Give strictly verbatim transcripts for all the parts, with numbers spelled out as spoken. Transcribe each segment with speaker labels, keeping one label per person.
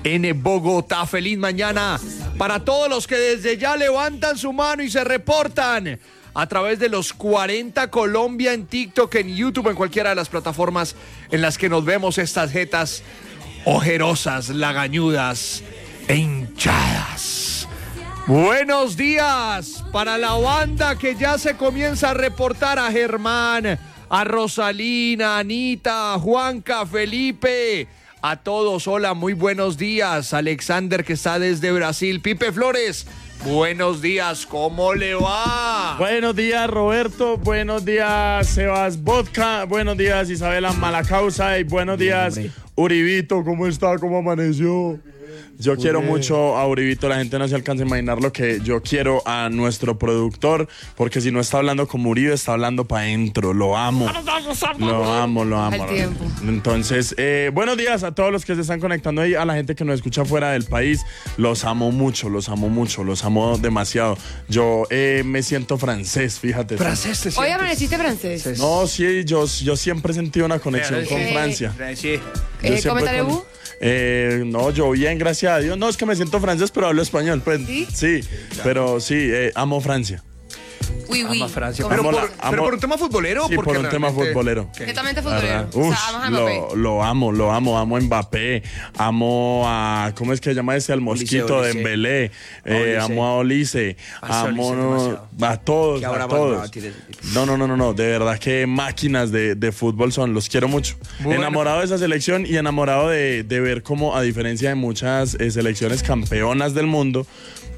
Speaker 1: en Bogotá. Feliz mañana para todos los que desde ya levantan su mano y se reportan a través de los cuarenta Colombia en TikTok, en YouTube, en cualquiera de las plataformas en las que nos vemos estas jetas ojerosas, lagañudas e hinchadas. Buenos días para la banda que ya se comienza a reportar, a Germán, a Rosalina, a Anita, a Juanca, Felipe, a todos. Hola, muy buenos días. Alexander, que está desde Brasil. Pipe Flores, buenos días, ¿cómo le va?
Speaker 2: Buenos días, Roberto. Buenos días, Sebas Vodka. Buenos días, Isabela Malacausa. Y buenos días, Uribito. ¿Cómo está? ¿Cómo amaneció? Yo Muy quiero bien. mucho a Uribito, la gente no se alcanza a imaginar lo que yo quiero a nuestro productor, porque si no está hablando como Uribe, está hablando para adentro, lo amo, lo amo, lo amo.
Speaker 3: Al tiempo.
Speaker 2: Entonces, eh, buenos días a todos los que se están conectando ahí, a la gente que nos escucha fuera del país, los amo mucho, los amo mucho, los amo demasiado. Yo eh, me siento francés, fíjate.
Speaker 1: ¿Francés te sientes?
Speaker 3: Hoy amaneciste francés.
Speaker 2: No, sí, yo, yo siempre he sentido una conexión
Speaker 1: Sí.
Speaker 2: con Francia.
Speaker 1: Sí.
Speaker 3: Eh, ¿Comentario
Speaker 2: con... Eh, no, yo bien, gracias a Dios. No, es que me siento francés, pero hablo español. Pues,
Speaker 3: ¿Sí?
Speaker 2: Sí, pero sí, eh, amo Francia.
Speaker 3: Uy, uy.
Speaker 1: Ama Francia.
Speaker 3: ¿Cómo?
Speaker 1: Pero,
Speaker 2: Amo
Speaker 1: por,
Speaker 2: la-
Speaker 1: pero
Speaker 2: amo-
Speaker 1: por un tema futbolero.
Speaker 2: Sí,
Speaker 1: porque
Speaker 2: por un tema
Speaker 1: realmente-
Speaker 2: futbolero.
Speaker 1: ¿Qué?
Speaker 3: Netamente
Speaker 2: La
Speaker 3: futbolero.
Speaker 2: verdad,
Speaker 3: O
Speaker 2: ush,
Speaker 3: sea, amas a Mbappé.
Speaker 2: lo, lo amo, lo amo, amo a Mbappé, amo a, ¿cómo es que se llama ese? Al mosquito de
Speaker 4: Olise.
Speaker 2: Dembélé, eh,
Speaker 4: Olise.
Speaker 2: amo a Olise,
Speaker 1: Ah, sí,
Speaker 2: amo
Speaker 1: Olise, demasiado.
Speaker 2: a todos,
Speaker 4: Que ahora
Speaker 2: a
Speaker 4: más
Speaker 2: todos.
Speaker 4: no, tienes-
Speaker 2: No, no, no, no, no, de verdad que máquinas de, de fútbol son, los quiero mucho.
Speaker 1: Bueno.
Speaker 2: Enamorado de esa selección y enamorado de, de ver cómo, a diferencia de muchas eh, selecciones campeonas del mundo,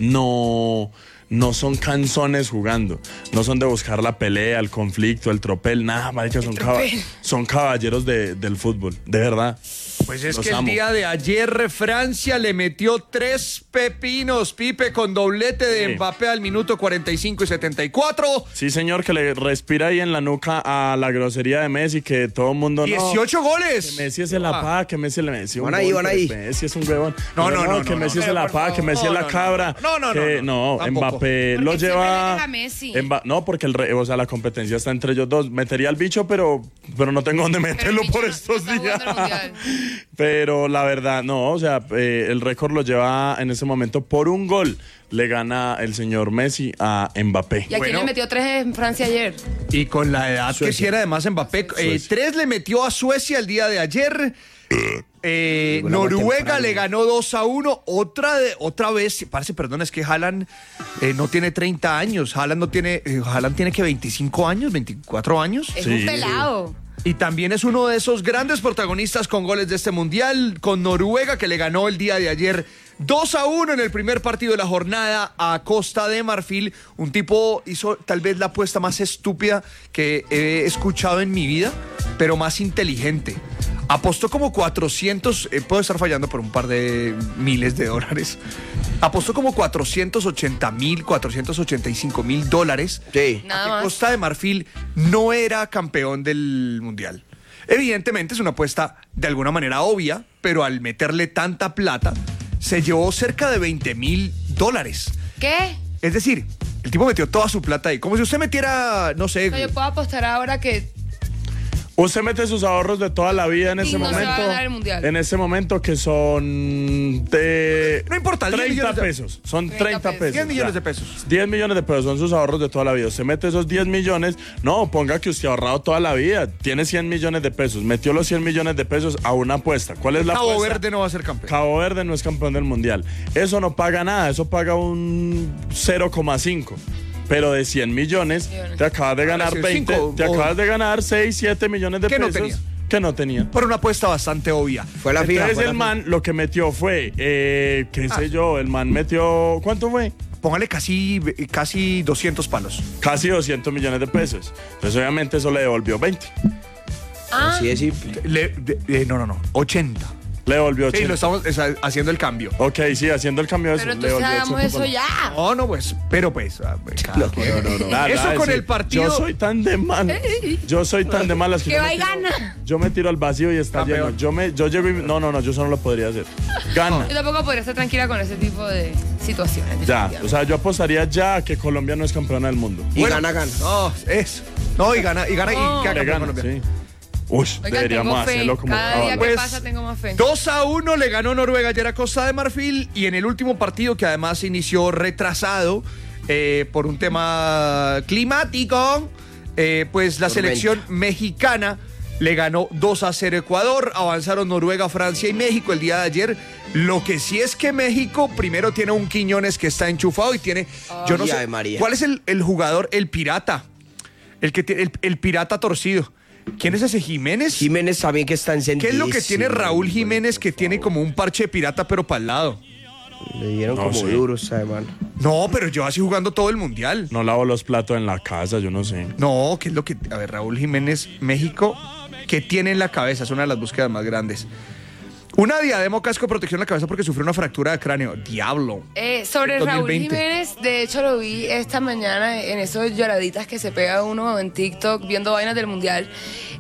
Speaker 2: no... No son canzones jugando, no son de buscar la pelea, el conflicto, el tropel, nada, marica, son, caba-
Speaker 3: tropel.
Speaker 2: son caballeros de, del fútbol, de verdad.
Speaker 1: Pues es
Speaker 2: Los
Speaker 1: que el
Speaker 2: amo.
Speaker 1: día de ayer Francia le metió tres pepinos, Pipe, con doblete de
Speaker 2: Sí.
Speaker 1: Mbappé al minuto cuarenta y cinco y setenta y cuatro.
Speaker 2: Sí, señor, que le respira ahí en la nuca a la grosería de Messi, que todo el mundo no...
Speaker 1: dieciocho goles.
Speaker 2: Que Messi es el apá, que Messi le Messi. un
Speaker 4: Van ahí,
Speaker 2: gol,
Speaker 4: van
Speaker 2: que
Speaker 4: ahí.
Speaker 2: Messi es un huevón.
Speaker 1: No,
Speaker 2: Pero
Speaker 1: no, no,
Speaker 2: Que
Speaker 1: no,
Speaker 2: Messi
Speaker 1: no,
Speaker 2: es el
Speaker 1: no,
Speaker 2: apá,
Speaker 1: por
Speaker 2: que Messi
Speaker 1: favor.
Speaker 2: es la
Speaker 1: No, no,
Speaker 2: cabra.
Speaker 1: no, no, no,
Speaker 2: que-
Speaker 1: no,
Speaker 2: no,
Speaker 1: tampoco.
Speaker 2: Mbappé
Speaker 3: Porque
Speaker 2: lo
Speaker 3: siempre
Speaker 2: lleva...
Speaker 3: le deja a Messi.
Speaker 2: Mba- no, porque el re- o sea, la competencia está entre ellos dos. Metería al bicho, pero, pero no tengo dónde
Speaker 3: Pero el
Speaker 2: meterlo
Speaker 3: bicho
Speaker 2: por
Speaker 3: no-
Speaker 2: estos
Speaker 3: no está
Speaker 2: días.
Speaker 3: jugando el Mundial.
Speaker 2: Pero la verdad, no, o sea, eh, el récord lo lleva en ese momento por un gol. Le gana el señor Messi a Mbappé.
Speaker 3: ¿Y a quién
Speaker 1: Bueno.
Speaker 3: le metió tres en Francia ayer?
Speaker 1: Y con la edad que
Speaker 2: Suecia.
Speaker 1: tiene además Mbappé, eh,
Speaker 2: Suecia.
Speaker 1: tres le metió a Suecia el día de ayer. Eh,
Speaker 4: Llegó la más
Speaker 1: Noruega
Speaker 4: temprano.
Speaker 1: le ganó dos a uno. Otra, de, otra vez, parece, perdón, es que Haaland eh, no tiene treinta años. Haaland no tiene, eh, Haaland tiene que veinticinco años, veinticuatro años.
Speaker 3: Es
Speaker 2: Sí.
Speaker 3: un pelado.
Speaker 1: Y también es uno de esos grandes protagonistas con goles de este mundial, con Noruega, que le ganó el día de ayer dos a uno en el primer partido de la jornada a Costa de Marfil. Un tipo hizo tal vez la apuesta más estúpida que he escuchado en mi vida, pero más inteligente. Apostó como cuatrocientos, eh, puedo estar fallando por un par de miles de dólares. Apostó como cuatrocientos ochenta mil, cuatrocientos ochenta y cinco mil dólares.
Speaker 4: Sí.
Speaker 3: Nada
Speaker 1: que
Speaker 3: más.
Speaker 1: Costa de Marfil no era campeón del mundial. Evidentemente es una apuesta de alguna manera obvia, pero al meterle tanta plata, se llevó cerca de veinte mil dólares.
Speaker 3: ¿Qué?
Speaker 1: Es decir, el tipo metió toda su plata ahí, como si usted metiera, no sé,
Speaker 3: O sea, yo puedo apostar ahora que
Speaker 2: Usted mete sus ahorros de toda la vida en
Speaker 3: Y
Speaker 2: ese
Speaker 3: no se va a
Speaker 2: momento.
Speaker 3: ganar el mundial.
Speaker 2: En ese momento que son de
Speaker 1: No importa, diez
Speaker 2: treinta
Speaker 1: millones de-
Speaker 2: pesos. Son
Speaker 3: treinta
Speaker 2: treinta
Speaker 3: pesos.
Speaker 2: pesos.
Speaker 1: diez millones
Speaker 2: ya.
Speaker 1: de pesos.
Speaker 2: diez millones de pesos son sus ahorros de toda la vida. Usted mete esos diez millones, no, ponga que usted ha ahorrado toda la vida. Tiene cien millones de pesos. Metió los cien millones de pesos a una apuesta. ¿Cuál es la
Speaker 1: Cabo
Speaker 2: apuesta?
Speaker 1: Verde no va a ser campeón.
Speaker 2: Cabo Verde no es campeón del mundial. Eso no paga nada, eso paga un cero coma cinco. Pero de cien millones,
Speaker 3: Millones.
Speaker 2: te acabas de ganar
Speaker 1: sí,
Speaker 2: veinte,
Speaker 1: cinco,
Speaker 2: te
Speaker 1: o-
Speaker 2: acabas de ganar seis, siete millones de
Speaker 1: Que no
Speaker 2: pesos
Speaker 1: tenía.
Speaker 2: que no tenía.
Speaker 1: Por una apuesta bastante obvia.
Speaker 4: Fue la fija.
Speaker 2: Entonces
Speaker 4: fue la
Speaker 2: el
Speaker 4: fija.
Speaker 2: man lo que metió fue, eh, qué sé yo, el man metió, ¿cuánto fue?
Speaker 1: Póngale casi, casi doscientos palos.
Speaker 2: Casi doscientos millones de pesos. Entonces obviamente eso le devolvió veinte.
Speaker 3: Ah,
Speaker 4: Así es, sí.
Speaker 1: Le- de- de- no, no, no, ochenta.
Speaker 2: Le devolvió
Speaker 1: Sí,
Speaker 2: ochenta.
Speaker 1: lo estamos o sea, haciendo el cambio.
Speaker 2: Ok, sí, haciendo el cambio de eso.
Speaker 3: pero
Speaker 2: le
Speaker 3: entonces
Speaker 2: devolvió
Speaker 3: hagamos
Speaker 2: ochenta
Speaker 3: eso
Speaker 2: palos.
Speaker 3: ya.
Speaker 1: No, no, pues, pero pues. ah, pues, cada
Speaker 4: No,
Speaker 1: quien.
Speaker 4: no, no, no.
Speaker 2: Nada,
Speaker 1: Eso
Speaker 2: nada,
Speaker 1: con
Speaker 2: sí.
Speaker 1: el partido-
Speaker 2: Yo soy tan de mal. Yo soy tan de malas que
Speaker 3: Que
Speaker 2: yo
Speaker 3: va
Speaker 2: me
Speaker 3: y
Speaker 2: tiro-
Speaker 3: gana.
Speaker 2: Yo me tiro al vacío y está
Speaker 1: Campeón.
Speaker 2: lleno. Yo me, yo llego y- no, no, no, yo eso no lo podría hacer. Gana.
Speaker 3: Yo tampoco podría estar tranquila con ese tipo de situaciones.
Speaker 2: Ya,
Speaker 3: definitivamente.
Speaker 2: o sea, yo apostaría ya a que Colombia no es campeona del mundo.
Speaker 4: Y
Speaker 1: Bueno,
Speaker 4: gana, gana.
Speaker 1: No, es. No, y gana, y gana,
Speaker 3: No.
Speaker 1: y queda
Speaker 2: Le
Speaker 1: campeón
Speaker 2: gana,
Speaker 1: Colombia.
Speaker 2: sí. Uy,
Speaker 3: Oigan,
Speaker 2: deberíamos
Speaker 3: tengo fe.
Speaker 2: hacerlo como
Speaker 3: Cada día
Speaker 2: caballo.
Speaker 3: que
Speaker 1: Pues,
Speaker 3: pasa tengo más fe.
Speaker 1: dos a uno le ganó Noruega ayer a Costa de Marfil y en el último partido, que además inició retrasado eh, por un tema climático, eh, pues la
Speaker 4: Tormenta.
Speaker 1: selección mexicana le ganó dos a cero a Ecuador. Avanzaron Noruega, Francia y México el día de ayer. Lo que sí es que México primero tiene un Quiñones que está enchufado y tiene, yo no
Speaker 4: Ay,
Speaker 1: sé,
Speaker 4: Ave María.
Speaker 1: ¿cuál es el, el jugador? El pirata, el que tiene el, el pirata torcido. ¿Quién es ese? ¿Jiménez?
Speaker 4: Jiménez también que está
Speaker 1: ¿Qué
Speaker 4: encendido.
Speaker 1: es lo que tiene Raúl Jiménez que tiene como un parche de pirata pero para el lado?
Speaker 4: Le dieron
Speaker 2: No,
Speaker 4: como
Speaker 2: sí.
Speaker 4: duros, además.
Speaker 1: No, pero lleva así jugando todo el mundial.
Speaker 2: No lavo los platos en la casa, yo no sé.
Speaker 1: No, ¿qué es lo que...? A ver, Raúl Jiménez, México, ¿qué tiene en la cabeza? Es una de las búsquedas más grandes. Una diadema o casco de protección en la cabeza porque sufrió una fractura de cráneo. Diablo.
Speaker 3: Eh, sobre
Speaker 1: dos mil
Speaker 3: Raúl
Speaker 1: veinte.
Speaker 3: Jiménez, de hecho lo vi esta mañana en esos lloraditas que se pega uno en TikTok viendo vainas del Mundial.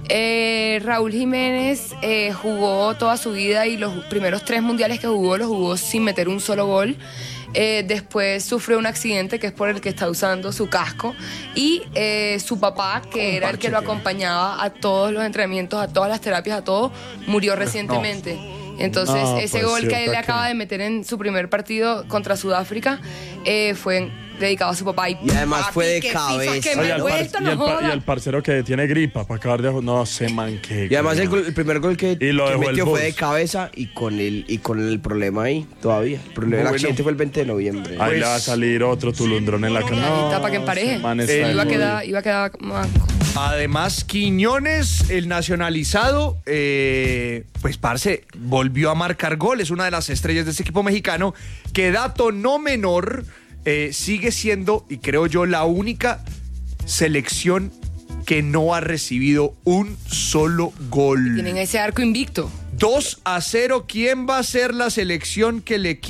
Speaker 3: Eh, Raúl Jiménez eh, jugó toda su vida y los primeros tres mundiales que jugó los jugó sin meter un solo gol. Eh, después sufrió un accidente que es por el que está usando su casco y eh, su papá, que era el que lo acompañaba a todos los entrenamientos, a todas las terapias, a todo, murió recientemente. Entonces,
Speaker 2: No,
Speaker 3: ese
Speaker 2: pues,
Speaker 3: gol que
Speaker 2: cierto
Speaker 3: él le
Speaker 2: que-
Speaker 3: acaba de meter en su primer partido contra Sudáfrica eh, fue dedicado a su papá.
Speaker 4: Y además
Speaker 3: papi,
Speaker 4: fue de
Speaker 3: qué FIFA
Speaker 4: cabeza.
Speaker 3: que me
Speaker 2: Oye,
Speaker 3: he
Speaker 2: al par-
Speaker 3: vuelto,
Speaker 2: y,
Speaker 3: no
Speaker 2: el pa- y
Speaker 3: joda.
Speaker 2: el parcero que tiene gripa para acabar de... No sé, man, que...
Speaker 4: Y además el, gol- el primer gol que,
Speaker 2: Y lo
Speaker 4: que
Speaker 2: dejó el
Speaker 4: metió fue
Speaker 2: bus.
Speaker 4: de cabeza y con el y con el problema ahí todavía. El, problema, el
Speaker 1: Bueno.
Speaker 4: accidente fue el veinte de noviembre.
Speaker 2: Ahí le
Speaker 1: Pues-
Speaker 2: va a salir otro tulundrón en la cara.
Speaker 3: Clarita, para que empareje.
Speaker 2: ese man
Speaker 1: Eh,
Speaker 2: está
Speaker 3: iba, a
Speaker 2: muy-
Speaker 3: quedar, iba a quedar manco.
Speaker 1: Además, Quiñones, el nacionalizado, eh, pues, parce, volvió a marcar goles. Una de las estrellas de este equipo mexicano, que dato no menor, eh, sigue siendo, y creo yo, la única selección que no ha recibido un solo gol.
Speaker 3: Tienen ese arco invicto.
Speaker 1: dos a cero. ¿Quién va a ser la selección que le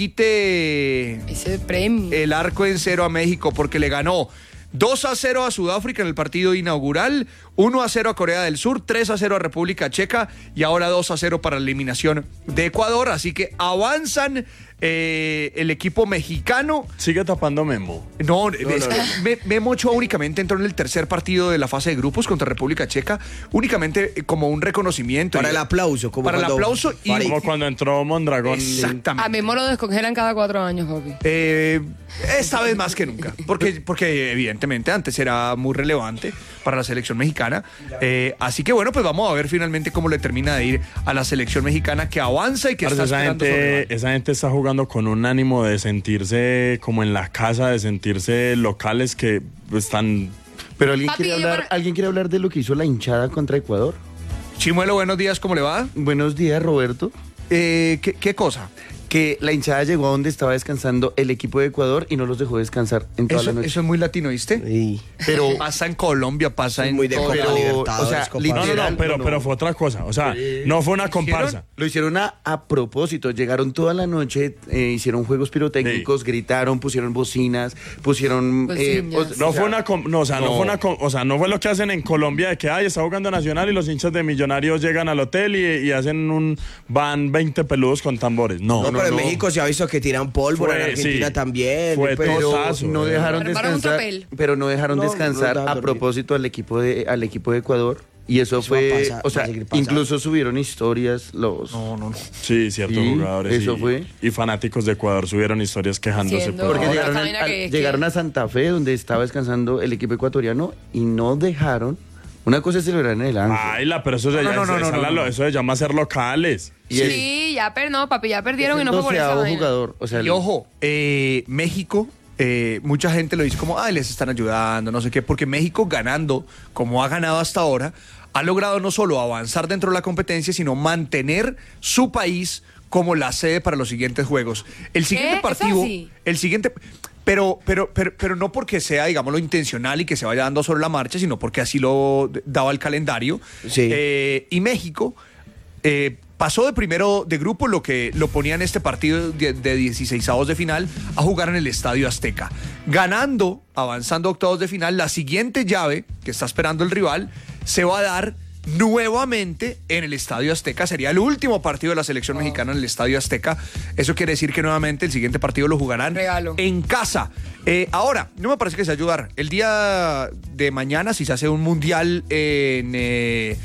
Speaker 1: quite
Speaker 3: Ese premio.
Speaker 1: el arco en cero a México? Porque le ganó dos a cero a Sudáfrica en el partido inaugural, uno a cero a Corea del Sur, tres a cero a República Checa y ahora dos a cero para la eliminación de Ecuador. Así que avanzan eh, el equipo mexicano.
Speaker 2: Sigue tapando Memo.
Speaker 1: No, es
Speaker 4: no,
Speaker 1: que
Speaker 4: no.
Speaker 1: Me- Memo Ochoa únicamente entró en el tercer partido de la fase de grupos contra República Checa, únicamente eh, como un reconocimiento.
Speaker 4: Para
Speaker 1: Y-
Speaker 4: el aplauso, como
Speaker 1: Para el
Speaker 4: cuando
Speaker 1: aplauso y...
Speaker 4: Farid-
Speaker 2: Como cuando entró Mondragón.
Speaker 1: Exactamente.
Speaker 3: A Memo lo descongelan cada cuatro años, papi.
Speaker 1: Eh, esta vez más que nunca, porque, porque evidentemente antes era muy relevante para la selección mexicana. Eh, así que bueno, pues vamos a ver finalmente cómo le termina de ir a la selección mexicana que avanza y que
Speaker 2: Parce,
Speaker 1: está
Speaker 2: esa,
Speaker 1: esperando su
Speaker 2: gente,
Speaker 1: rival.
Speaker 2: esa gente está jugando con un ánimo de sentirse como en la casa, de sentirse locales que están...
Speaker 5: Pero alguien
Speaker 3: Papi,
Speaker 5: quiere
Speaker 3: yo
Speaker 5: hablar,
Speaker 3: para-
Speaker 5: alguien quiere hablar de lo que hizo la hinchada contra Ecuador.
Speaker 1: Chimuelo, buenos días, ¿cómo le va?
Speaker 5: Buenos días, Roberto.
Speaker 1: Eh, ¿qué, qué cosa?
Speaker 5: Que la hinchada llegó a donde estaba descansando el equipo de Ecuador y no los dejó descansar en toda
Speaker 1: Eso,
Speaker 5: la noche.
Speaker 1: eso es muy latino, ¿viste?
Speaker 4: Sí.
Speaker 5: Pero
Speaker 1: Pasa en Colombia, pasa
Speaker 4: Es
Speaker 1: en...
Speaker 4: muy de
Speaker 1: todo-
Speaker 4: Copa
Speaker 5: pero,
Speaker 4: Libertadores,
Speaker 5: o sea,
Speaker 4: Copa-
Speaker 2: No, no, no,
Speaker 5: literal,
Speaker 2: pero,
Speaker 5: no.
Speaker 2: pero fue otra cosa. O sea, no fue una comparsa.
Speaker 5: lo hicieron a, a propósito. Llegaron toda la noche, eh, hicieron juegos pirotécnicos, gritaron, pusieron bocinas, pusieron... eh,
Speaker 3: Bocinas.
Speaker 5: o-
Speaker 2: No
Speaker 5: o sea,
Speaker 2: fue una com- no, o sea, no.
Speaker 5: no.
Speaker 2: fue una com- o sea, no fue lo que hacen en Colombia de que ay, está jugando Nacional y los hinchas de Millonarios llegan al hotel y, y hacen un van veinte peludos con tambores. No,
Speaker 4: No,
Speaker 2: no,
Speaker 4: pero
Speaker 2: no.
Speaker 4: en México se ha visto que tiran pólvora,
Speaker 2: Fue-
Speaker 4: en Argentina
Speaker 2: sí.
Speaker 4: también.
Speaker 2: Fue
Speaker 4: pues,
Speaker 5: pero
Speaker 2: tostazo,
Speaker 5: no
Speaker 2: eh.
Speaker 5: dejaron
Speaker 3: Armaron un
Speaker 5: descansar,
Speaker 3: tropel.
Speaker 5: pero no dejaron
Speaker 4: No,
Speaker 5: descansar
Speaker 4: no dejaron
Speaker 5: a
Speaker 4: dormir.
Speaker 5: propósito al equipo de al equipo de Ecuador y eso,
Speaker 4: Eso va a
Speaker 5: fue,
Speaker 4: pasar,
Speaker 5: o
Speaker 4: va
Speaker 5: sea,
Speaker 4: a seguir pasando.
Speaker 5: incluso subieron historias los
Speaker 1: No, no, no.
Speaker 2: Sí, ciertos
Speaker 5: Sí,
Speaker 2: jugadores
Speaker 5: eso
Speaker 2: y,
Speaker 5: fue.
Speaker 2: y fanáticos de Ecuador subieron historias quejándose.
Speaker 3: Siendo-
Speaker 2: por-
Speaker 5: porque
Speaker 3: No,
Speaker 5: llegaron,
Speaker 3: esta
Speaker 5: al-
Speaker 3: vaina
Speaker 5: al-
Speaker 3: que es que-
Speaker 5: llegaron a Santa Fe donde estaba descansando el equipo ecuatoriano y no dejaron. Una cosa es celebrar en el ángel.
Speaker 2: Baila, pero eso se,
Speaker 1: No,
Speaker 2: ya-
Speaker 1: no, no,
Speaker 2: esa
Speaker 1: no,
Speaker 2: es
Speaker 1: no,
Speaker 2: la-
Speaker 1: no.
Speaker 2: eso se llama ser locales.
Speaker 5: Y el-
Speaker 3: Sí, ya per no, papi, ya perdieron
Speaker 5: es
Speaker 3: y
Speaker 5: el
Speaker 3: no fue por esa
Speaker 5: doceavo
Speaker 3: vaina.
Speaker 5: jugador, o sea,
Speaker 1: Y
Speaker 5: el-
Speaker 1: ojo, eh, México, eh, mucha gente lo dice como, ay, les están ayudando, no sé qué, porque México ganando, como ha ganado hasta ahora, ha logrado no solo avanzar dentro de la competencia, sino mantener su país como la sede para los siguientes juegos. El siguiente
Speaker 3: ¿Eso
Speaker 1: partido,
Speaker 3: sí?
Speaker 1: el siguiente... Pero, pero, pero, pero no porque sea, digámoslo, intencional y que se vaya dando sobre la marcha, sino porque así lo daba el calendario.
Speaker 4: Sí.
Speaker 1: Eh, y México eh, pasó de primero de grupo, lo que lo ponía en este partido de, de dieciseisavos de final, a jugar en el Estadio Azteca. Ganando, avanzando a octavos de final, la siguiente llave que está esperando el rival se va a dar nuevamente en el Estadio Azteca. Sería el último partido de la selección mexicana en el Estadio Azteca. Eso quiere decir que nuevamente el siguiente partido lo jugarán
Speaker 3: Regalo.
Speaker 1: en casa. Eh, ahora, no me parece que se ayudar. El día de mañana, si se hace un mundial en, eh,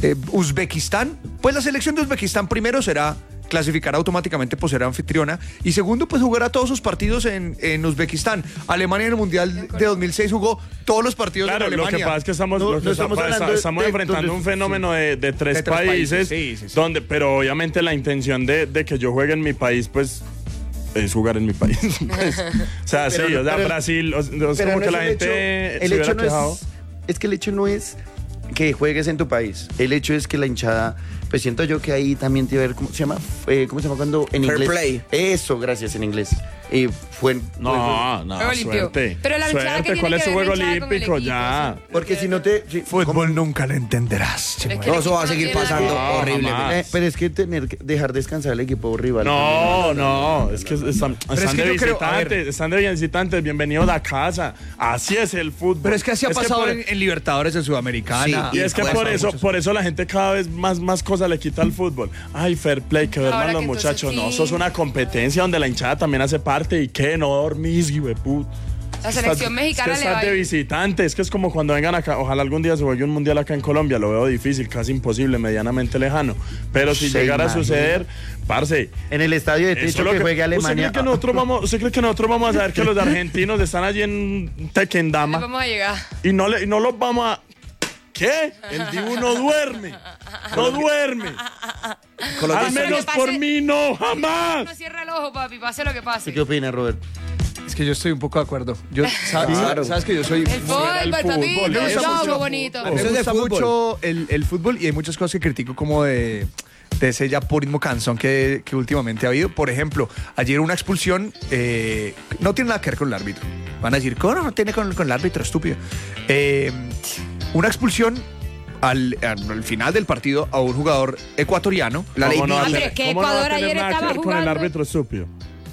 Speaker 1: eh, Uzbekistán, pues la selección de Uzbekistán primero será clasificar automáticamente por ser anfitriona y segundo pues jugará todos sus partidos en, en Uzbekistán. Alemania en el Mundial de dos mil seis jugó todos los partidos
Speaker 2: claro,
Speaker 1: en Alemania.
Speaker 2: Lo que pasa es que estamos,
Speaker 5: No,
Speaker 2: lo que
Speaker 5: no
Speaker 2: estamos,
Speaker 5: estamos
Speaker 2: estamos, estamos
Speaker 5: de,
Speaker 2: enfrentando
Speaker 5: donde,
Speaker 2: un fenómeno sí. de, de, tres
Speaker 1: de tres
Speaker 2: países,
Speaker 1: países. Sí, sí, sí.
Speaker 2: donde, pero obviamente la intención de, de que yo juegue en mi país pues es jugar en mi país. Pues, o sea,
Speaker 5: pero,
Speaker 2: sí, o sea,
Speaker 5: pero,
Speaker 2: Brasil, o, o sea, como
Speaker 5: no
Speaker 2: que
Speaker 5: es
Speaker 2: la
Speaker 5: el
Speaker 2: gente
Speaker 5: hecho, el
Speaker 2: se
Speaker 5: hecho
Speaker 2: hubiera
Speaker 5: no
Speaker 2: quejado.
Speaker 5: es, es que el hecho no es que juegues en tu país. El hecho es que la hinchada, pues siento yo que ahí también tiene que ver, ¿cómo se llama? Eh, ¿Cómo se llama cuando en
Speaker 4: Fair
Speaker 5: inglés?
Speaker 4: play.
Speaker 5: Eso, gracias, en inglés. Y fue...
Speaker 2: No, no,
Speaker 3: Juego limpio.
Speaker 2: suerte.
Speaker 3: Pero la hinchada,
Speaker 2: Suerte,
Speaker 3: ¿qué
Speaker 2: ¿cuál
Speaker 3: tiene
Speaker 2: es
Speaker 3: que
Speaker 2: su
Speaker 3: ver
Speaker 2: juego
Speaker 3: la hinchada con el
Speaker 2: olímpico?
Speaker 3: equipo?
Speaker 2: Ya.
Speaker 3: Sí.
Speaker 5: Porque si no te... sí, ¿cómo?
Speaker 1: Fútbol nunca lo entenderás.
Speaker 3: Es que el
Speaker 4: No, eso
Speaker 3: equipo
Speaker 4: va a seguir
Speaker 3: tiene nada que
Speaker 4: pasando
Speaker 3: ver.
Speaker 4: horrible.
Speaker 2: jamás.
Speaker 5: Eh, pero es que tener que dejar descansar al equipo rival.
Speaker 2: No, no, es que están,
Speaker 1: es
Speaker 2: están
Speaker 1: que
Speaker 2: de
Speaker 1: yo creo- a ver.
Speaker 2: visitantes, están de visitantes, bienvenidos a casa. Así es el fútbol.
Speaker 1: Pero es que así ha pasado
Speaker 2: por-
Speaker 1: en, en Libertadores en Sudamericana.
Speaker 2: Y es que
Speaker 4: Pues,
Speaker 2: por
Speaker 4: hay
Speaker 2: eso,
Speaker 1: muchos-
Speaker 2: por eso la gente cada vez más, más cosas le quita al fútbol. Ay, fair play, que duerman
Speaker 3: Ahora
Speaker 2: los
Speaker 3: que entonces
Speaker 2: muchachos. No,
Speaker 3: sí.
Speaker 2: eso es una competencia donde la hinchada también hace parte y que no dormís, güeyput.
Speaker 3: La selección mexicana
Speaker 2: es que
Speaker 3: le va
Speaker 2: estás
Speaker 3: a
Speaker 2: de
Speaker 3: ir.
Speaker 2: visitante, es que es como cuando vengan acá, ojalá algún día se juegue un mundial acá en Colombia, lo veo difícil, casi imposible, medianamente lejano. Pero si
Speaker 5: Se
Speaker 2: llegara
Speaker 5: imagina.
Speaker 2: a suceder, parce,
Speaker 5: En el estadio de
Speaker 2: eso
Speaker 5: techo
Speaker 2: es lo
Speaker 5: que juegue
Speaker 2: ¿usted
Speaker 5: Alemania.
Speaker 2: cree que nosotros vamos, ¿Usted cree que nosotros vamos a saber que los argentinos están allí en
Speaker 3: Les
Speaker 2: Tequendama
Speaker 3: vamos a llegar.
Speaker 2: y no, le, y no los vamos a... ¿Qué? El Dibu no duerme. No duerme.
Speaker 4: Colombia
Speaker 2: Al
Speaker 3: Pase lo
Speaker 2: menos
Speaker 3: que pase.
Speaker 2: por mí no, jamás.
Speaker 3: No cierra el ojo, papi, pase lo que pase.
Speaker 5: ¿Qué opinas, Robert?
Speaker 1: Es que yo estoy un poco de acuerdo. Yo, sa-
Speaker 4: Claro.
Speaker 1: Sabes que yo soy...
Speaker 3: El fútbol,
Speaker 2: el
Speaker 3: papito,
Speaker 2: fútbol,
Speaker 3: el
Speaker 2: eso
Speaker 3: show,
Speaker 2: mucho.
Speaker 3: bonito.
Speaker 1: Me
Speaker 4: Eso es de
Speaker 1: gusta
Speaker 4: fútbol.
Speaker 1: mucho el, el fútbol y hay muchas cosas que critico como de, de ese ya purismo cansón que, que últimamente ha habido. Por ejemplo, ayer una expulsión eh, no tiene nada que ver con el árbitro. Van a decir, ¿cómo no tiene con, con el árbitro? Estúpido. Eh, una expulsión al, al, al final del partido a un jugador ecuatoriano.
Speaker 4: La ley
Speaker 2: ¿Cómo no va a
Speaker 3: Hombre,
Speaker 2: tener-
Speaker 3: que
Speaker 2: cómo no va a
Speaker 3: Ecuador
Speaker 2: tener
Speaker 3: ayer
Speaker 2: nada que
Speaker 3: estaba
Speaker 2: ver con el
Speaker 3: jugando.
Speaker 2: árbitro estúpido?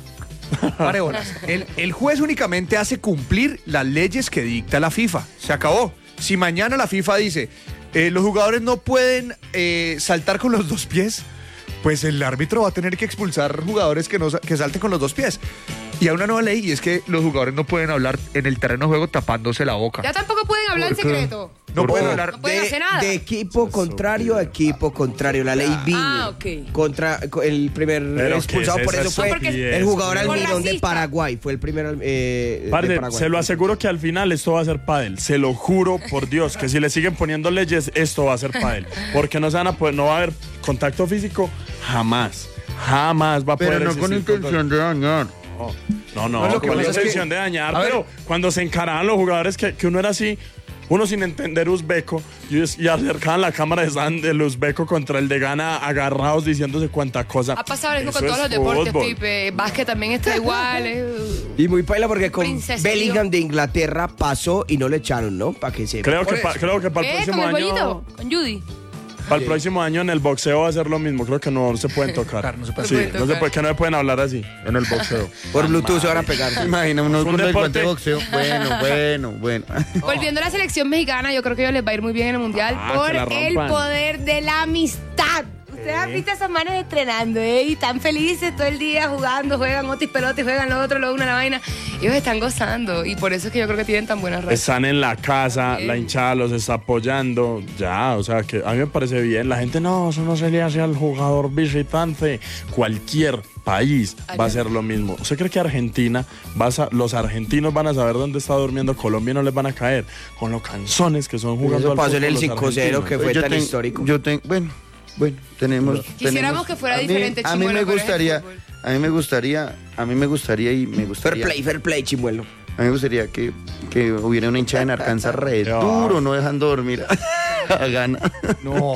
Speaker 1: Pare bolas. El, el juez únicamente hace cumplir las leyes que dicta la FIFA. Se acabó. Si mañana la FIFA dice, eh, los jugadores no pueden eh, saltar con los dos pies, pues el árbitro va a tener que expulsar jugadores que, no, sa- que salten con los dos pies. Y hay una nueva ley y es que los jugadores no pueden hablar en el terreno de juego tapándose la boca.
Speaker 3: Ya tampoco pueden hablar en secreto.
Speaker 1: No pueden
Speaker 4: No,
Speaker 1: hablar.
Speaker 3: No pueden
Speaker 4: de,
Speaker 3: hacer nada.
Speaker 4: de equipo contrario a equipo contrario. La ley Viña.
Speaker 3: Ah, ok.
Speaker 4: Contra co- el primer
Speaker 2: Pero
Speaker 4: expulsado
Speaker 2: ¿qué es
Speaker 4: por
Speaker 2: esa
Speaker 4: eso fue
Speaker 3: estupidez?
Speaker 4: el jugador
Speaker 3: Por
Speaker 4: Almirón de
Speaker 3: racista.
Speaker 4: Paraguay. Fue el primer eh, de
Speaker 2: Parce,
Speaker 4: Paraguay.
Speaker 2: se lo aseguro que al final esto va a ser pádel. Se lo juro por Dios que si le siguen poniendo leyes, esto va a ser pádel. Porque no se van a poder, no va a haber contacto físico jamás. Jamás va a poder
Speaker 5: Pero no con
Speaker 2: existir
Speaker 5: intención de dañar.
Speaker 2: No, no,
Speaker 1: No,
Speaker 2: no,
Speaker 1: lo que
Speaker 2: con la
Speaker 1: pasa es que-
Speaker 2: intención de dañar,
Speaker 1: a ver.
Speaker 2: pero cuando se encaraban los jugadores que, que uno era así, uno sin entender uzbeco, y, es- y acercaban la cámara de San del uzbeco contra el de Ghana agarrados diciéndose cuánta cosa.
Speaker 3: Ha pasado eso con
Speaker 2: es
Speaker 3: todos los deportes,
Speaker 2: fútbol.
Speaker 3: Pipe. Básquet también está igual. eh.
Speaker 4: Y muy paila porque con
Speaker 3: Princeserío.
Speaker 4: Bellingham de Inglaterra pasó y no le echaron, ¿no? Para que se.
Speaker 2: Creo que,
Speaker 1: Por
Speaker 2: pa-
Speaker 1: eso.
Speaker 2: creo que para el
Speaker 3: ¿Eh? ¿Con
Speaker 2: próximo
Speaker 3: el
Speaker 2: año,
Speaker 3: bollito? ¿Con Judy?
Speaker 2: para el próximo año en el boxeo va a ser lo mismo. Creo que no se pueden tocar.
Speaker 1: No se pueden
Speaker 2: Sí,
Speaker 3: tocar.
Speaker 2: no se puede, que no se pueden hablar así en el boxeo.
Speaker 4: Por Bluetooth se van a pegar.
Speaker 5: Imagina uno
Speaker 2: Es un
Speaker 5: con el guante
Speaker 2: deporte.
Speaker 5: de boxeo. Bueno, bueno, bueno.
Speaker 3: Volviendo a la selección mexicana, yo creo que a ellos les va a ir muy bien en el Mundial
Speaker 2: Ah,
Speaker 3: por
Speaker 2: que la
Speaker 3: el
Speaker 2: rompan.
Speaker 3: poder de la amistad. Ustedes han visto esas manos entrenando, ¿eh? Y están felices todo el día jugando, juegan otis pelotes, juegan lo otro, lo una la vaina. Ellos están gozando y por eso es que yo creo que tienen tan buenas redes.
Speaker 2: Están en la casa,
Speaker 3: Bien.
Speaker 2: la hinchada los está apoyando, ya, o sea, que a mí me parece bien. La gente, no, eso no se le hace al jugador visitante. Cualquier país va a ser lo mismo. ¿Usted cree que Argentina, vas a, los argentinos van a saber dónde está durmiendo Colombia y no les van a caer? Con lo canzones que son jugando
Speaker 4: Eso
Speaker 2: al
Speaker 4: pasó en
Speaker 2: fútbol
Speaker 4: el
Speaker 2: los
Speaker 4: cinco cero
Speaker 2: argentinos.
Speaker 4: que fue
Speaker 5: Yo
Speaker 4: tan
Speaker 5: ten-
Speaker 4: histórico.
Speaker 5: Yo tengo, bueno, bueno, tenemos.
Speaker 3: Quisiéramos
Speaker 5: tenemos-
Speaker 3: que fuera
Speaker 5: a mí-
Speaker 3: diferente,
Speaker 5: A mí
Speaker 3: Chimuelo,
Speaker 5: me
Speaker 3: pero es el
Speaker 5: gustaría,
Speaker 3: fútbol.
Speaker 5: a mí me gustaría, a mí me gustaría y me
Speaker 4: Fair
Speaker 5: gustaría.
Speaker 4: play, fair play, chimuelo.
Speaker 5: A mí me gustaría que, que hubiera una hinchada en Arkansas re
Speaker 2: Ya.
Speaker 5: duro, no dejando dormir a, a Gana.
Speaker 1: No.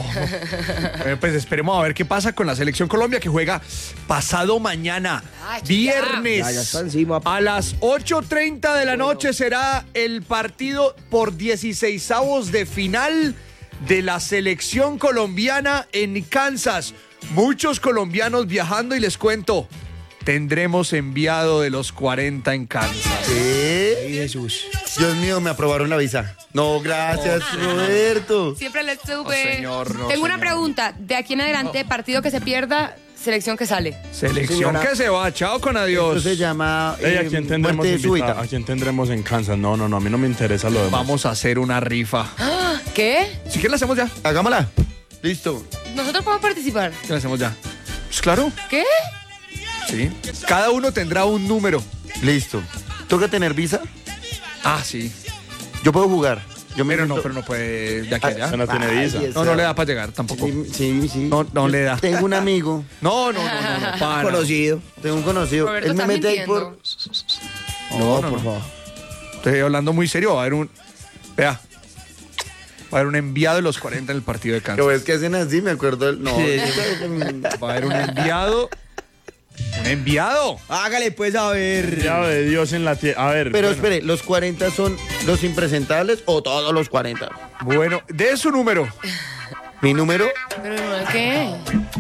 Speaker 1: Eh, pues esperemos a ver qué pasa con la selección Colombia que juega pasado mañana,
Speaker 3: Ah, ya.
Speaker 1: viernes.
Speaker 4: Ya, ya está encima.
Speaker 1: A las ocho treinta de la noche será el partido por dieciseisavos de final de la selección colombiana en Kansas. Muchos colombianos viajando y les cuento, tendremos enviado de los cuarenta en Kansas.
Speaker 5: ¿Qué?
Speaker 4: Jesús.
Speaker 5: Dios mío, me aprobaron la visa. No, gracias, Roberto.
Speaker 3: Siempre les supe.
Speaker 1: No, señor, no,
Speaker 3: Tengo una
Speaker 1: señor.
Speaker 3: pregunta. De aquí en adelante, partido que se pierda, selección que sale.
Speaker 1: Selección
Speaker 4: Señora.
Speaker 1: que se va, chao con adiós.
Speaker 5: Esto se llama
Speaker 2: Ey, ¿a
Speaker 5: eh,
Speaker 2: quién tendremos
Speaker 5: muerte
Speaker 2: invitado?
Speaker 5: súbita.
Speaker 2: ¿A quién tendremos en Kansas? No, no, no, a mí no me interesa lo demás.
Speaker 1: Vamos a hacer una rifa.
Speaker 3: ¿Qué?
Speaker 1: Si quieres la hacemos ya.
Speaker 5: Hagámosla. Listo.
Speaker 3: Nosotros podemos participar.
Speaker 1: ¿Qué le hacemos ya? Pues claro,
Speaker 3: ¿Qué?
Speaker 1: sí. Cada uno tendrá un número.
Speaker 5: Listo. ¿Toca tener visa?
Speaker 1: Ah, sí.
Speaker 5: Yo puedo jugar. Yo me
Speaker 1: Pero no,
Speaker 5: meto-
Speaker 1: pero no puede de aquí a allá.
Speaker 2: Usted no tiene
Speaker 5: Ay,
Speaker 2: visa.
Speaker 5: es-
Speaker 1: No, no le da para llegar tampoco.
Speaker 5: Sí, sí, sí.
Speaker 1: No, no le da.
Speaker 5: Tengo un amigo,
Speaker 1: No, no, no, no, no, para.
Speaker 4: Conocido.
Speaker 5: tengo un conocido.
Speaker 3: Roberto,
Speaker 5: Él me
Speaker 3: estás
Speaker 5: mete ahí
Speaker 3: mintiendo.
Speaker 5: por...
Speaker 1: No, no,
Speaker 4: por
Speaker 1: no.
Speaker 4: favor.
Speaker 1: Estoy hablando muy serio. Va a haber un. Vea. Va a haber un enviado de los cuarenta en el partido de Kansas.
Speaker 5: ¿Cómo es que hacen así? Me acuerdo del... No.
Speaker 1: Va a haber un enviado. ¡Un enviado!
Speaker 4: Hágale pues a ver.
Speaker 2: Ya de Dios en la tierra. A ver.
Speaker 5: Pero
Speaker 2: bueno.
Speaker 5: espere, ¿los cuarenta son los impresentables o todos los cuarenta?
Speaker 1: Bueno, de su número.
Speaker 5: ¿Mi número?
Speaker 3: ¿Pero no, qué?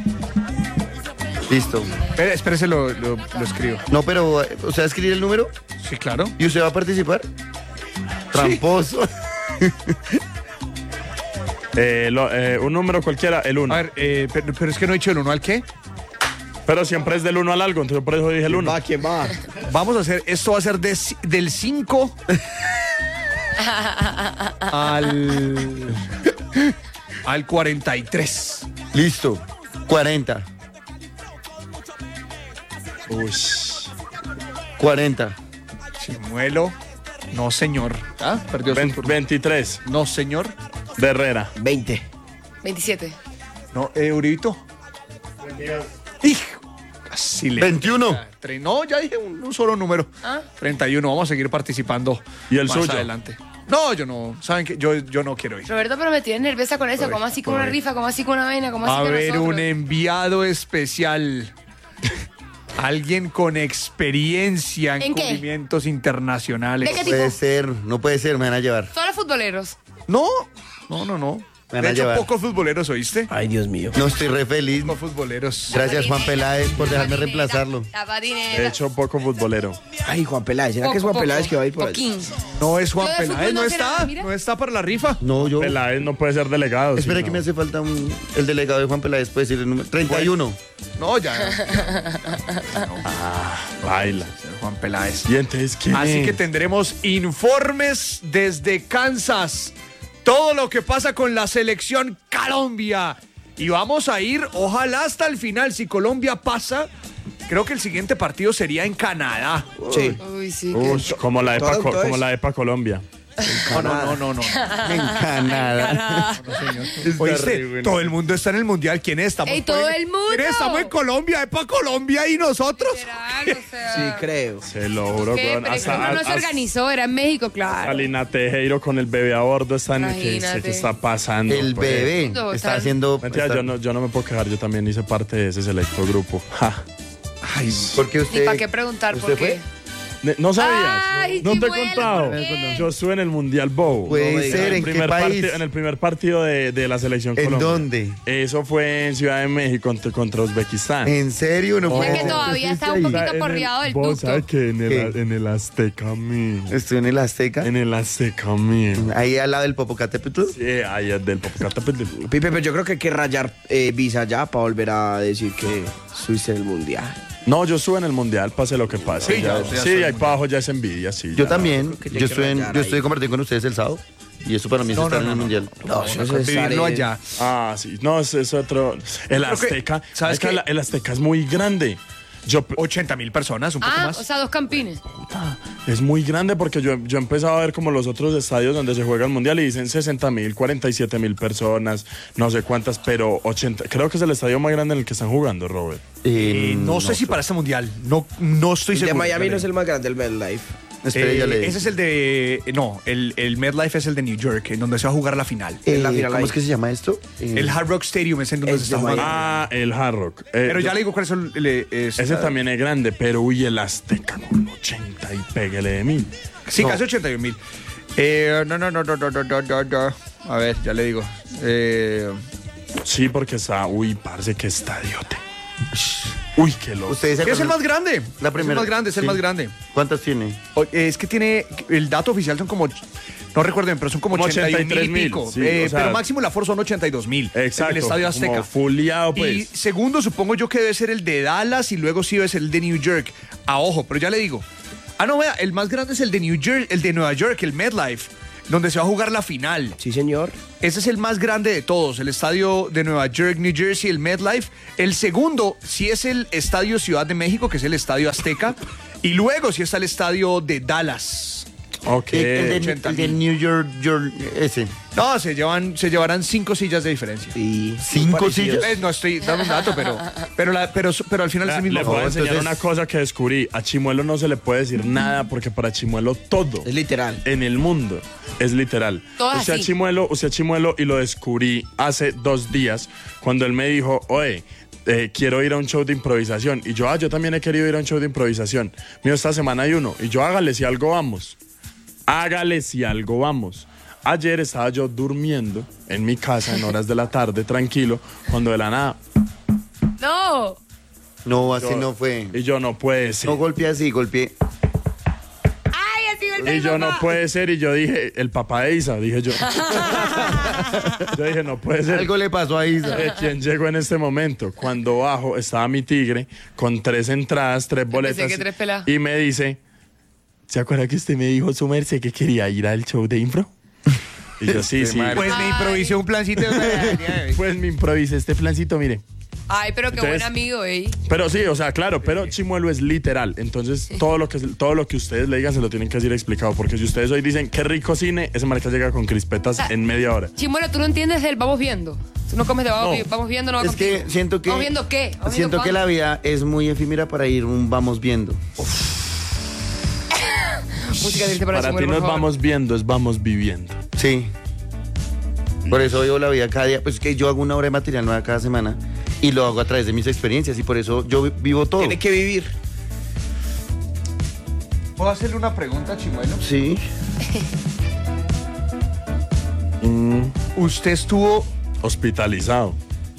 Speaker 5: Listo.
Speaker 1: Espere, espérese, lo, lo, lo escribo.
Speaker 5: No, pero, ¿o sea, escribir el número?
Speaker 1: Sí, claro.
Speaker 5: ¿Y usted va a participar? Tramposo.
Speaker 2: Eh, lo- eh, un número cualquiera, el uno.
Speaker 1: A ver, eh, pero, pero es que no he dicho el uno al qué.
Speaker 2: Pero siempre es del uno al algo, entonces por eso dije el uno.
Speaker 4: Va, ¿quién va?
Speaker 1: Vamos a hacer, esto va a ser de ci- del cinco al, al cuarenta y tres.
Speaker 5: Listo. cuarenta.
Speaker 2: Uy.
Speaker 5: cuarenta.
Speaker 1: Chimuelo, no señor. ¿Ah? Perdió su
Speaker 2: Vein-
Speaker 1: turno.
Speaker 2: veintitrés
Speaker 1: No señor.
Speaker 2: de Herrera.
Speaker 4: veinte.
Speaker 3: veintisiete.
Speaker 1: No, eh, Uribito. Hijo, casi le...
Speaker 5: veintiuno.
Speaker 1: Tre- No, ya dije un, un solo número.
Speaker 3: ¿Ah?
Speaker 1: treinta y uno, vamos a seguir participando.
Speaker 2: ¿Y el
Speaker 1: más
Speaker 2: suyo?
Speaker 1: adelante. No, yo no, ¿saben qué? Yo, yo no quiero ir.
Speaker 3: Roberto, pero me tienes nerviosa con eso. ¿Cómo así con una rifa? ¿Cómo así con una vaina? ¿Cómo así
Speaker 1: A
Speaker 3: que
Speaker 1: ver,
Speaker 3: nosotros?
Speaker 1: un enviado especial. Alguien con experiencia en,
Speaker 3: ¿En qué?
Speaker 1: cubrimientos internacionales.
Speaker 3: ¿De qué
Speaker 5: No puede
Speaker 3: tipo?
Speaker 5: ser, no puede ser, me van a llevar.
Speaker 3: Todos los futboleros.
Speaker 1: No, no, no, no.
Speaker 5: Me van
Speaker 1: De
Speaker 5: a
Speaker 1: hecho,
Speaker 5: llevar.
Speaker 1: pocos futboleros, ¿oíste?
Speaker 4: Ay, Dios mío.
Speaker 5: No, estoy re feliz.
Speaker 1: Pocos futboleros.
Speaker 5: Gracias, Juan Peláez, por dejarme reemplazarlo.
Speaker 3: La patineta.
Speaker 2: De hecho, poco futbolero.
Speaker 4: Ay, Juan Peláez. ¿Será que es
Speaker 3: Poco,
Speaker 4: Juan Peláez
Speaker 3: poco.
Speaker 4: que va a ir por ahí?
Speaker 3: Poquín.
Speaker 1: No es Juan
Speaker 3: Yo de
Speaker 1: Peláez,
Speaker 3: fútbol
Speaker 1: no
Speaker 3: no sé
Speaker 1: está.
Speaker 3: nada, mira.
Speaker 1: No está para la rifa.
Speaker 5: No, yo...
Speaker 2: Peláez no puede ser delegado.
Speaker 5: Espera
Speaker 2: sí,
Speaker 5: que
Speaker 2: no.
Speaker 5: me hace falta un... El delegado de Juan Peláez puede decir el número. treinta y uno.
Speaker 1: No, ya.
Speaker 2: Baila.
Speaker 1: Juan Peláez.
Speaker 2: ¿Y entonces quién
Speaker 1: Así
Speaker 2: es?
Speaker 1: que tendremos informes desde Kansas. Todo lo que pasa con la selección Colombia. Y vamos a ir, ojalá hasta el final. Si Colombia pasa, creo que el siguiente partido sería en Canadá.
Speaker 4: Sí.
Speaker 3: Uy, sí.
Speaker 2: Uy, como la EPA,
Speaker 4: Todo,
Speaker 2: Co-
Speaker 4: todo
Speaker 2: como
Speaker 4: es-
Speaker 2: la EPA Colombia.
Speaker 1: No, no, no, no, no.
Speaker 5: En Canadá.
Speaker 1: Oíste,
Speaker 5: re bueno.
Speaker 1: todo el mundo está en el mundial. ¿Quién es? Estamos
Speaker 3: ¡Ey, todo
Speaker 1: pues,
Speaker 3: el mundo!
Speaker 1: ¿Quién es? Estamos en Colombia, epa Colombia y nosotros.
Speaker 3: Literal, o sea,
Speaker 4: Sí, creo.
Speaker 2: Se lo juro,
Speaker 3: ¿qué?
Speaker 2: weón.
Speaker 3: Pero es que
Speaker 2: Hasta,
Speaker 3: uno no se
Speaker 2: hasta-
Speaker 3: organizó, era en México, claro.
Speaker 2: Alina Tejero con el bebé a bordo están. ¿Qué,
Speaker 3: Imagínate.
Speaker 2: qué está pasando?
Speaker 5: El
Speaker 2: pues?
Speaker 5: bebé
Speaker 3: Total.
Speaker 5: está haciendo...
Speaker 2: Mentira,
Speaker 5: está-
Speaker 2: yo no, yo no me puedo quejar, yo también hice parte de ese selecto grupo. Ja.
Speaker 1: Ay,
Speaker 5: ¿Por qué
Speaker 3: Ni
Speaker 5: usted...
Speaker 3: para qué preguntar,
Speaker 5: ¿usted
Speaker 3: ¿por
Speaker 5: fue?
Speaker 3: qué?
Speaker 2: Ne- ¿No sabías?
Speaker 3: Ay,
Speaker 2: ¿No te he
Speaker 3: Chimuelo,
Speaker 2: contado?
Speaker 3: ¿por qué?
Speaker 2: Yo estuve en el Mundial Bowl.
Speaker 5: Puede
Speaker 2: No me digas.
Speaker 5: ser,
Speaker 2: el
Speaker 5: ¿en qué
Speaker 2: primer
Speaker 5: país?
Speaker 2: parti- en el primer partido de, de la selección
Speaker 5: ¿En
Speaker 2: Colombia.
Speaker 5: dónde?
Speaker 2: Eso fue en Ciudad de México contra, contra Uzbekistán.
Speaker 5: ¿En serio? No
Speaker 3: O sea
Speaker 5: puede
Speaker 3: que
Speaker 5: ser.
Speaker 3: todavía
Speaker 5: ¿Usted
Speaker 3: está un
Speaker 5: ahí?
Speaker 3: poquito
Speaker 2: En el-
Speaker 3: porriado del
Speaker 2: vos
Speaker 3: ducto.
Speaker 2: sabes que en el,
Speaker 5: ¿Qué?
Speaker 2: en el Azteca, mi.
Speaker 5: Estoy en el Azteca.
Speaker 2: En el Azteca, mi.
Speaker 5: Ahí al lado del Popocatépetl.
Speaker 2: Sí, ahí es del Popocatépetl.
Speaker 4: Pipe, pero yo creo que hay que rayar eh, visa ya para volver a decir que estuviste en el mundial.
Speaker 2: No, yo estuve en el Mundial, pase lo que pase.
Speaker 1: Sí,
Speaker 2: ya,
Speaker 1: ya, ya
Speaker 2: sí,
Speaker 1: estuve en el
Speaker 2: ahí para abajo ya es envidia, sí.
Speaker 5: Yo
Speaker 2: ya.
Speaker 5: también.
Speaker 4: creo que ya
Speaker 5: Yo
Speaker 4: hay que
Speaker 5: estoy, en,
Speaker 4: rayar
Speaker 5: yo
Speaker 4: ahí.
Speaker 5: estoy compartiendo con ustedes el sábado. Y eso para mí es
Speaker 1: No,
Speaker 5: estar
Speaker 1: no,
Speaker 5: en el
Speaker 1: no,
Speaker 5: mundial.
Speaker 4: No, eso es estar
Speaker 1: vivirlo
Speaker 4: en-
Speaker 1: allá.
Speaker 2: Ah, sí. No, es, es otro. El
Speaker 1: Creo que-
Speaker 2: Azteca.
Speaker 1: ¿sabes
Speaker 2: ¿Sabes
Speaker 1: qué?
Speaker 2: que El Azteca es muy grande. Yo,
Speaker 1: ochenta mil personas, un poco
Speaker 3: Ah,
Speaker 1: más.
Speaker 3: o sea, dos campines.
Speaker 2: es muy grande porque yo, yo he empezado a ver como los otros estadios donde se juega el mundial y dicen sesenta mil, cuarenta y siete mil personas, no sé cuántas, pero ochenta. Creo que es el estadio más grande en el que están jugando, Robert.
Speaker 5: Eh,
Speaker 1: Eh, no, sé si para este mundial. No, no estoy
Speaker 4: El de
Speaker 1: seguro.
Speaker 4: Miami
Speaker 1: Ya
Speaker 4: no es
Speaker 1: le-
Speaker 4: el más grande, el MetLife.
Speaker 5: espere, ya
Speaker 1: Eh,
Speaker 5: le digo.
Speaker 1: ese es el de. No, el, el MetLife es el de New York, en donde se va a jugar la final.
Speaker 5: Eh,
Speaker 4: la final
Speaker 5: ¿Cómo
Speaker 4: ahí.
Speaker 5: es que se llama esto? Eh,
Speaker 1: El Hard Rock Stadium es en donde
Speaker 4: Es
Speaker 1: se está
Speaker 4: de
Speaker 1: jugando.
Speaker 2: Ah, el Hard Rock. Eh,
Speaker 1: Pero ya
Speaker 2: yo-
Speaker 1: le digo cuál es el. el- es-
Speaker 2: Ese también es grande, pero uy, el Azteca con ochenta y pégale de mil.
Speaker 1: Sí,
Speaker 5: no.
Speaker 1: casi ochenta y un mil. Eh, no, no, no, no, no, no, no, no, no. A ver, ya le digo. Eh,
Speaker 2: Sí, porque está, uy, parce, qué estadiote. Uy, qué loco.
Speaker 5: ¿Ustedes se
Speaker 1: ¿Qué es el
Speaker 5: acuerdan?
Speaker 1: más grande?
Speaker 5: La
Speaker 1: Es
Speaker 5: primera.
Speaker 1: el más grande, es el
Speaker 5: Sí.
Speaker 1: más grande.
Speaker 5: ¿Cuántas tiene?
Speaker 1: O- Es que tiene. El dato oficial son como. No recuerdo bien, pero son como
Speaker 2: Como
Speaker 1: ochenta y un
Speaker 2: ochenta y tres
Speaker 1: mil y
Speaker 2: mil,
Speaker 1: pico.
Speaker 2: sí,
Speaker 1: Eh,
Speaker 2: o sea-
Speaker 1: pero máximo la Ford son ochenta y dos mil.
Speaker 2: Exacto.
Speaker 1: En el Estadio Azteca.
Speaker 2: Como fuleado,
Speaker 1: Y
Speaker 2: pues.
Speaker 1: segundo, supongo yo que debe ser el de Dallas y luego sí debe ser el de New York. A ojo, pero ya le digo. Ah, no, vea, el más grande es el de New York, el de Nueva York, el MetLife. donde se va a jugar la final.
Speaker 4: Sí, señor.
Speaker 1: Ese es el más grande de todos, el estadio de Nueva York, New Jersey, el MetLife. El segundo sí es el Estadio Ciudad de México, que es el Estadio Azteca. Y luego sí está el estadio de Dallas.
Speaker 2: Ok.
Speaker 5: El, el de,
Speaker 1: ochenta
Speaker 5: el de
Speaker 1: mil.
Speaker 5: New York, York, ese.
Speaker 1: No, se, llevan, se llevarán cinco sillas de diferencia.
Speaker 4: Sí.
Speaker 5: ¿Cinco
Speaker 4: parecidos.
Speaker 5: sillas?
Speaker 1: Eh, no estoy dando un dato, pero, pero, la- pero, pero al final es
Speaker 2: Le
Speaker 1: el mismo
Speaker 2: le voy a
Speaker 1: juego.
Speaker 2: enseñar
Speaker 5: entonces-
Speaker 2: una cosa que descubrí. A Chimuelo no se le puede decir nada porque para Chimuelo todo
Speaker 4: Es literal.
Speaker 2: en el mundo es literal.
Speaker 3: Todo
Speaker 2: Usted a
Speaker 3: así.
Speaker 2: Chimuelo, usted a Chimuelo y lo descubrí hace dos días cuando él me dijo, oye, eh, quiero ir a un show de improvisación. Y yo, ah, yo también he querido ir a un show de improvisación. Mío, esta semana hay uno. Y yo, hágale si algo vamos. Hágale si algo vamos. Ayer estaba yo durmiendo en mi casa en horas de la tarde, tranquilo, cuando de la nada.
Speaker 3: No.
Speaker 5: No, así
Speaker 2: yo-
Speaker 5: no fue.
Speaker 2: Y yo, no puede ser.
Speaker 5: No golpeé así, golpeé.
Speaker 3: Ay, así golpeé
Speaker 2: Y
Speaker 3: a mi
Speaker 2: yo,
Speaker 3: papá.
Speaker 2: no puede ser. Y yo dije, el papá de Isa, dije yo. Yo dije, no puede ser.
Speaker 5: Algo le pasó a Isa.
Speaker 2: Eh, ¿Quién llegó en este momento? Cuando bajo estaba mi tigre con tres entradas, tres boletas.
Speaker 3: que tres peladas.
Speaker 2: Y me dice, ¿se acuerda que usted me dijo, su merced, que quería ir al show de impro? Y yo, sí, sí.
Speaker 1: Pues me improvisé un plancito de
Speaker 2: Pues me improvisé este plancito, mire.
Speaker 3: Ay, pero qué
Speaker 2: Entonces-
Speaker 3: buen amigo, ¿eh?
Speaker 2: Pero sí, o sea, claro, pero Chimuelo es literal. Entonces, todo lo que todo lo que ustedes le digan se lo tienen que decir explicado. Porque si ustedes hoy dicen, qué rico cine, ese marica llega con crispetas
Speaker 3: Ah.
Speaker 2: en media hora.
Speaker 3: Chimuelo, tú no entiendes del vamos viendo. Tú no comes de vamos,
Speaker 2: No.
Speaker 3: vi- vamos viendo, no va
Speaker 5: Es que
Speaker 3: contigo.
Speaker 5: siento que.
Speaker 3: ¿Vamos viendo qué? ¿Vamos
Speaker 5: Siento
Speaker 3: viendo
Speaker 5: que la
Speaker 3: cuándo?
Speaker 5: vida es muy efímera para ir un vamos viendo.
Speaker 3: Música triste para,
Speaker 2: Para ti
Speaker 3: Chimuelo,
Speaker 2: nos
Speaker 3: por favor.
Speaker 2: vamos viendo, es vamos viviendo.
Speaker 5: Sí. Por eso vivo la vida cada día. Pues es que yo hago una hora de material nueva cada semana y lo hago a través de mis experiencias y por eso yo vi- vivo todo.
Speaker 4: Tiene que vivir.
Speaker 1: ¿Puedo hacerle una pregunta, Chimuelo?
Speaker 5: Sí.
Speaker 1: ¿Usted estuvo,
Speaker 2: Hospitalizado.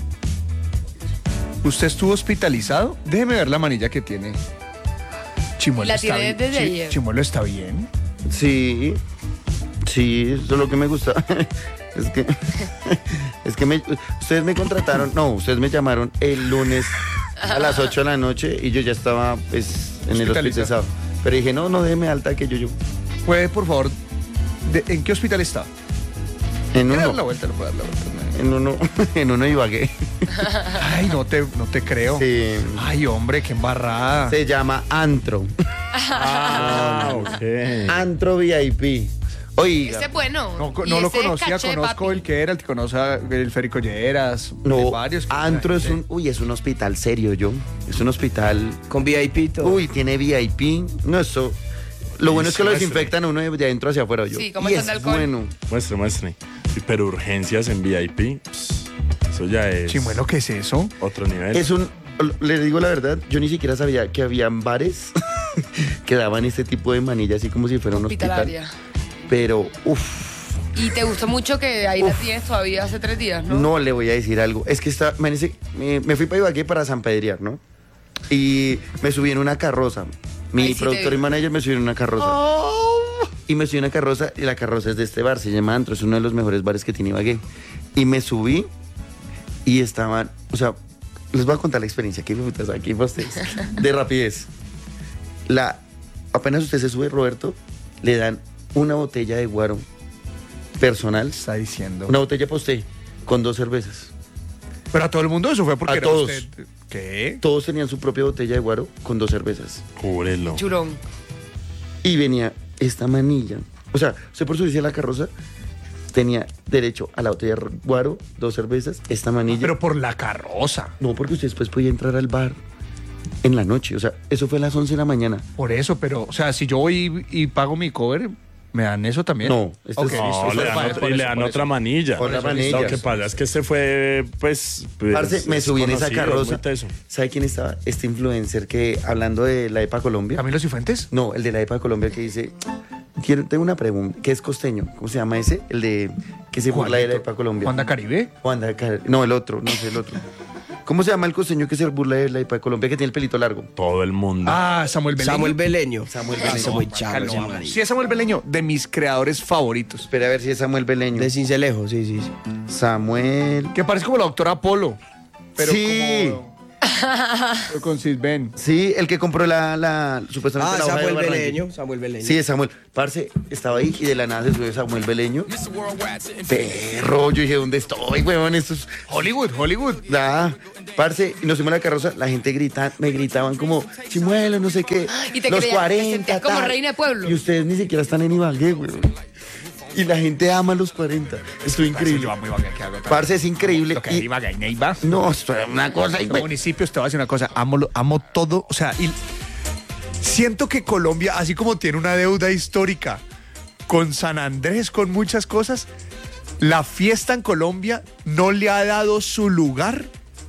Speaker 1: usted estuvo hospitalizado? Déjeme ver la manilla que tiene. Chimuelo
Speaker 3: La
Speaker 1: está
Speaker 3: tiene
Speaker 1: bien.
Speaker 3: desde
Speaker 1: Chi-
Speaker 3: ayer.
Speaker 1: Chimuelo está bien.
Speaker 5: Sí. Sí, eso es lo que me gusta. Es que, es que me- ustedes me contrataron, no, ustedes me llamaron el lunes a las ocho de la noche y yo ya estaba pues, en el
Speaker 1: Hospitalizado.
Speaker 5: hospitalizado. Pero dije, no, no déjeme alta que yo, yo.
Speaker 1: ¿Puede, por favor, de- en qué hospital está?
Speaker 5: En
Speaker 1: ¿Quiere dar la
Speaker 5: uno,
Speaker 1: vuelta? ¿Le puede dar la vuelta?
Speaker 5: en uno, en uno Ibagué.
Speaker 1: Ay, no te, no te creo.
Speaker 5: Sí.
Speaker 1: Ay, hombre, qué embarrada.
Speaker 5: Se llama Antro.
Speaker 2: Ah, ok.
Speaker 5: Antro V I P. Oiga.
Speaker 3: Ese es bueno.
Speaker 1: No, co-
Speaker 3: Y
Speaker 1: no lo
Speaker 3: ese es
Speaker 1: conocía,
Speaker 3: caché,
Speaker 1: conozco
Speaker 3: papi.
Speaker 1: el que era, el que conoce a- el Férico Lleras,
Speaker 5: No,
Speaker 1: varios.
Speaker 5: Antro es un, uy, es un hospital serio, yo. Es un hospital,
Speaker 4: Con V I P todo.
Speaker 5: uy, tiene V I P. No, eso. Lo bueno es que lo
Speaker 2: muestre.
Speaker 5: desinfectan uno de adentro hacia afuera, yo.
Speaker 3: Sí, como
Speaker 5: y
Speaker 3: el
Speaker 5: es
Speaker 3: de alcohol.
Speaker 5: bueno.
Speaker 2: Muestre, muestre. Sí, pero urgencias en V I P, pss, eso ya es
Speaker 1: Chimuelo, ¿qué es eso?
Speaker 2: otro nivel.
Speaker 5: Es un, le digo la verdad, yo ni siquiera sabía que habían bares que daban este tipo de manilla, así como si fuera un hospital.
Speaker 3: Hospitalaria.
Speaker 5: Pero, uff,
Speaker 3: Y te gustó mucho que ahí la tienes todavía hace tres días, ¿no?
Speaker 5: no le voy a decir algo. Es que está, imagínese, me, me fui para Ibagué para San Pedriar, ¿no? Y me subí en una carroza. Mi
Speaker 3: Ahí sí te
Speaker 5: productor
Speaker 3: vi.
Speaker 5: y manager me subió en una carroza. Y me subí en una carroza y la carroza es de este bar, se llama Antro, es uno de los mejores bares que tiene Ibagué. Y me subí y estaban, o sea, les voy a contar la experiencia, aquí putas, aquí para ustedes, de rapidez. La, apenas usted se sube, Roberto, le dan una botella de guaro personal,
Speaker 1: Está diciendo.
Speaker 5: una botella para usted, con dos cervezas.
Speaker 1: Pero a todo el mundo eso fue porque
Speaker 5: A
Speaker 1: era
Speaker 5: todos.
Speaker 1: usted. ¿Qué?
Speaker 5: Todos tenían su propia botella de guaro con dos cervezas.
Speaker 2: Júrelo.
Speaker 3: Churón.
Speaker 5: Y venía esta manilla. O sea, usted por subirse a la carroza tenía derecho a la botella de guaro, dos cervezas, esta manilla.
Speaker 1: Pero por la carroza.
Speaker 5: No, porque usted después podía entrar al bar en la noche. O sea, eso fue a las once de la mañana.
Speaker 1: Por eso, pero, o sea, si yo voy y, y pago mi cover, ¿me dan eso también?
Speaker 5: No, esto
Speaker 1: Ok,
Speaker 5: es-
Speaker 1: listo,
Speaker 2: No,
Speaker 1: eso
Speaker 2: le
Speaker 1: es
Speaker 2: dan,
Speaker 1: para-
Speaker 2: otra-
Speaker 1: por
Speaker 2: y le
Speaker 1: eso,
Speaker 2: dan
Speaker 1: por
Speaker 2: otra
Speaker 1: eso.
Speaker 2: manilla.
Speaker 5: Otra manilla.
Speaker 2: Lo que pasa es que este fue, pues... pues,
Speaker 5: Parce, me
Speaker 2: es
Speaker 5: subí en esa
Speaker 2: conocido, es
Speaker 5: carroza.
Speaker 2: muy teso.
Speaker 5: ¿Sabe quién estaba? Este influencer que, hablando de la EPA Colombia.
Speaker 1: ¿Camilo Cifuentes?
Speaker 5: No, el de la EPA Colombia que dice, quiero, tengo una pregunta, que es costeño, ¿cómo se llama ese? El de, que se burla de la EPA Colombia.
Speaker 1: ¿Juanda Caribe?
Speaker 5: Juanda Car- no, el otro, no sé, el otro. ¿Cómo se llama el costeño que se burla de la EPA Colombia que tiene el pelito largo?
Speaker 2: Todo el mundo.
Speaker 1: Ah, Samuel Beleño.
Speaker 4: Samuel Beleño.
Speaker 5: Samuel
Speaker 4: Ah,
Speaker 5: Beleño.
Speaker 4: muy
Speaker 1: Marica,
Speaker 4: charro
Speaker 1: lo
Speaker 4: ese
Speaker 1: amo.
Speaker 4: marica.
Speaker 1: Sí, es Samuel Beleño, de mis creadores favoritos.
Speaker 5: Espera a ver si es Samuel Beleño.
Speaker 4: De Cincelejo, sí, sí, sí.
Speaker 5: Samuel.
Speaker 1: Que parece como la doctora Polo. Pero
Speaker 5: Sí.
Speaker 1: como... Con Sisben.
Speaker 5: Sí, el que compró la, la supuestamente
Speaker 4: Ah,
Speaker 5: la hoja de
Speaker 4: Samuel
Speaker 5: Barranquilla.
Speaker 4: Beleño. Samuel Beleño.
Speaker 5: Sí, es Samuel. Parce, estaba ahí y de la nada se sube Samuel Beleño. Perro, yo dije, ¿dónde estoy, weón? Esto es
Speaker 1: Hollywood, Hollywood.
Speaker 5: Ah, parce, y nos fuimos a la carroza, la gente grita, me gritaban como, Chimuelo, no sé qué,
Speaker 3: Y te
Speaker 5: los
Speaker 3: creías, te
Speaker 5: cuarenta,
Speaker 3: sentías como
Speaker 5: tal.
Speaker 3: reina de pueblo.
Speaker 5: Y ustedes ni siquiera están en Ibagué, weón. Y la gente ama los cuarenta. Esto es increíble. Parce, es increíble.
Speaker 1: Lo que
Speaker 5: Y-
Speaker 1: era Ibagué y Neiva.
Speaker 5: no, esto es una cosa. y-
Speaker 1: Los municipios, te voy a decir una cosa, amo, lo- amo todo, o sea, y siento que Colombia, así como tiene una deuda histórica con San Andrés, con muchas cosas, la fiesta en Colombia no le ha dado su lugar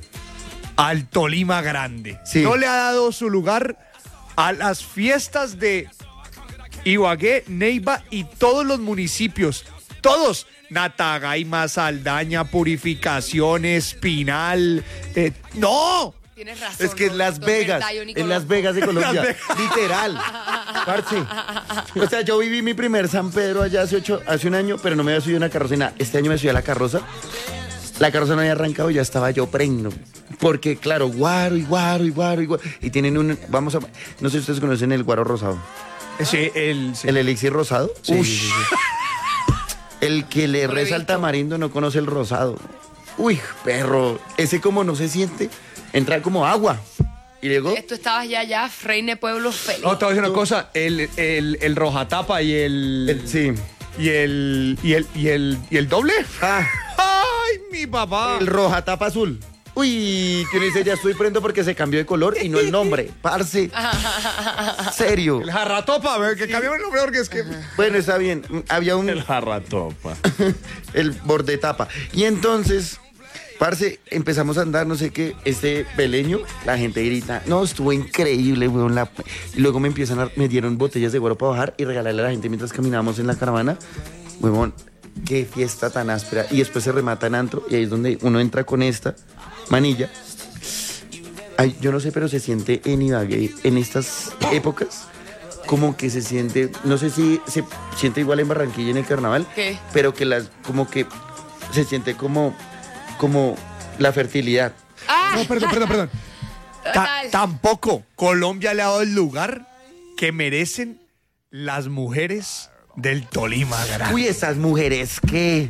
Speaker 1: al Tolima Grande.
Speaker 5: Sí.
Speaker 1: No le ha dado su lugar a las fiestas de Ibagué, Neiva y todos los municipios. Todos. Natagaima, Saldaña, Purificación, Espinal. eh, ¡No!
Speaker 3: Tienes razón.
Speaker 5: Es que es
Speaker 3: no,
Speaker 5: Las
Speaker 3: no,
Speaker 5: Vegas,
Speaker 3: verdad, yo ni
Speaker 5: en Las
Speaker 3: conozco.
Speaker 5: Vegas de Colombia,
Speaker 1: Las Vegas.
Speaker 5: literal, parce. O sea, yo viví mi primer San Pedro allá hace ocho, hace un año, pero no me había subido una carroza ni nada. Este año me subí a la carroza, la carroza no había arrancado y ya estaba yo pregno. Porque, claro, guaro y guaro y guaro y guaro. Y tienen un, vamos a, no sé si ustedes conocen el guaro rosado.
Speaker 1: Sí, el, sí.
Speaker 5: ¿El elixir rosado?
Speaker 1: Sí,
Speaker 5: Ush.
Speaker 1: sí, sí, sí.
Speaker 5: El que le
Speaker 3: No lo he
Speaker 5: reza al
Speaker 3: visto.
Speaker 5: tamarindo no conoce el rosado. Uy, perro, ese como no se siente, entra como agua. Y luego,
Speaker 3: Tú estabas ya, ya, reina de pueblo feliz.
Speaker 1: No, te voy a decir una cosa, el, el, el rojatapa y el,
Speaker 5: el- sí.
Speaker 1: y el y el y el y el doble.
Speaker 5: Ah,
Speaker 1: Ay, mi papá.
Speaker 5: el roja tapa azul. Uy, que uno dice, ya estoy prendo porque se cambió de color y no el nombre. Parce. Serio.
Speaker 1: El jarratopa, a ver, que cambiamos el nombre porque es que
Speaker 5: Bueno, está bien. Había un...
Speaker 2: El jarratopa.
Speaker 5: el borde tapa. Y entonces, parce, empezamos a andar, no sé qué, este beleño, la gente grita, no, estuvo increíble, weón. La... Y luego me empiezan a, me dieron botellas de guaro para bajar y regalarle a la gente mientras caminábamos en la caravana. Weón, qué fiesta tan áspera. Y después se remata en antro y ahí es donde uno entra con esta manilla. Ay, yo no sé, pero se siente en Ibagué, en estas épocas, como que se siente, no sé si se siente igual en Barranquilla en el carnaval,
Speaker 3: ¿Qué?
Speaker 5: pero que las, como que se siente como, como la fertilidad.
Speaker 3: ¡Ah!
Speaker 1: No, perdón, perdón, perdón. Ta-
Speaker 3: Ay.
Speaker 1: tampoco Colombia le ha dado el lugar que merecen las mujeres del Tolima Grande.
Speaker 5: Uy, esas mujeres que...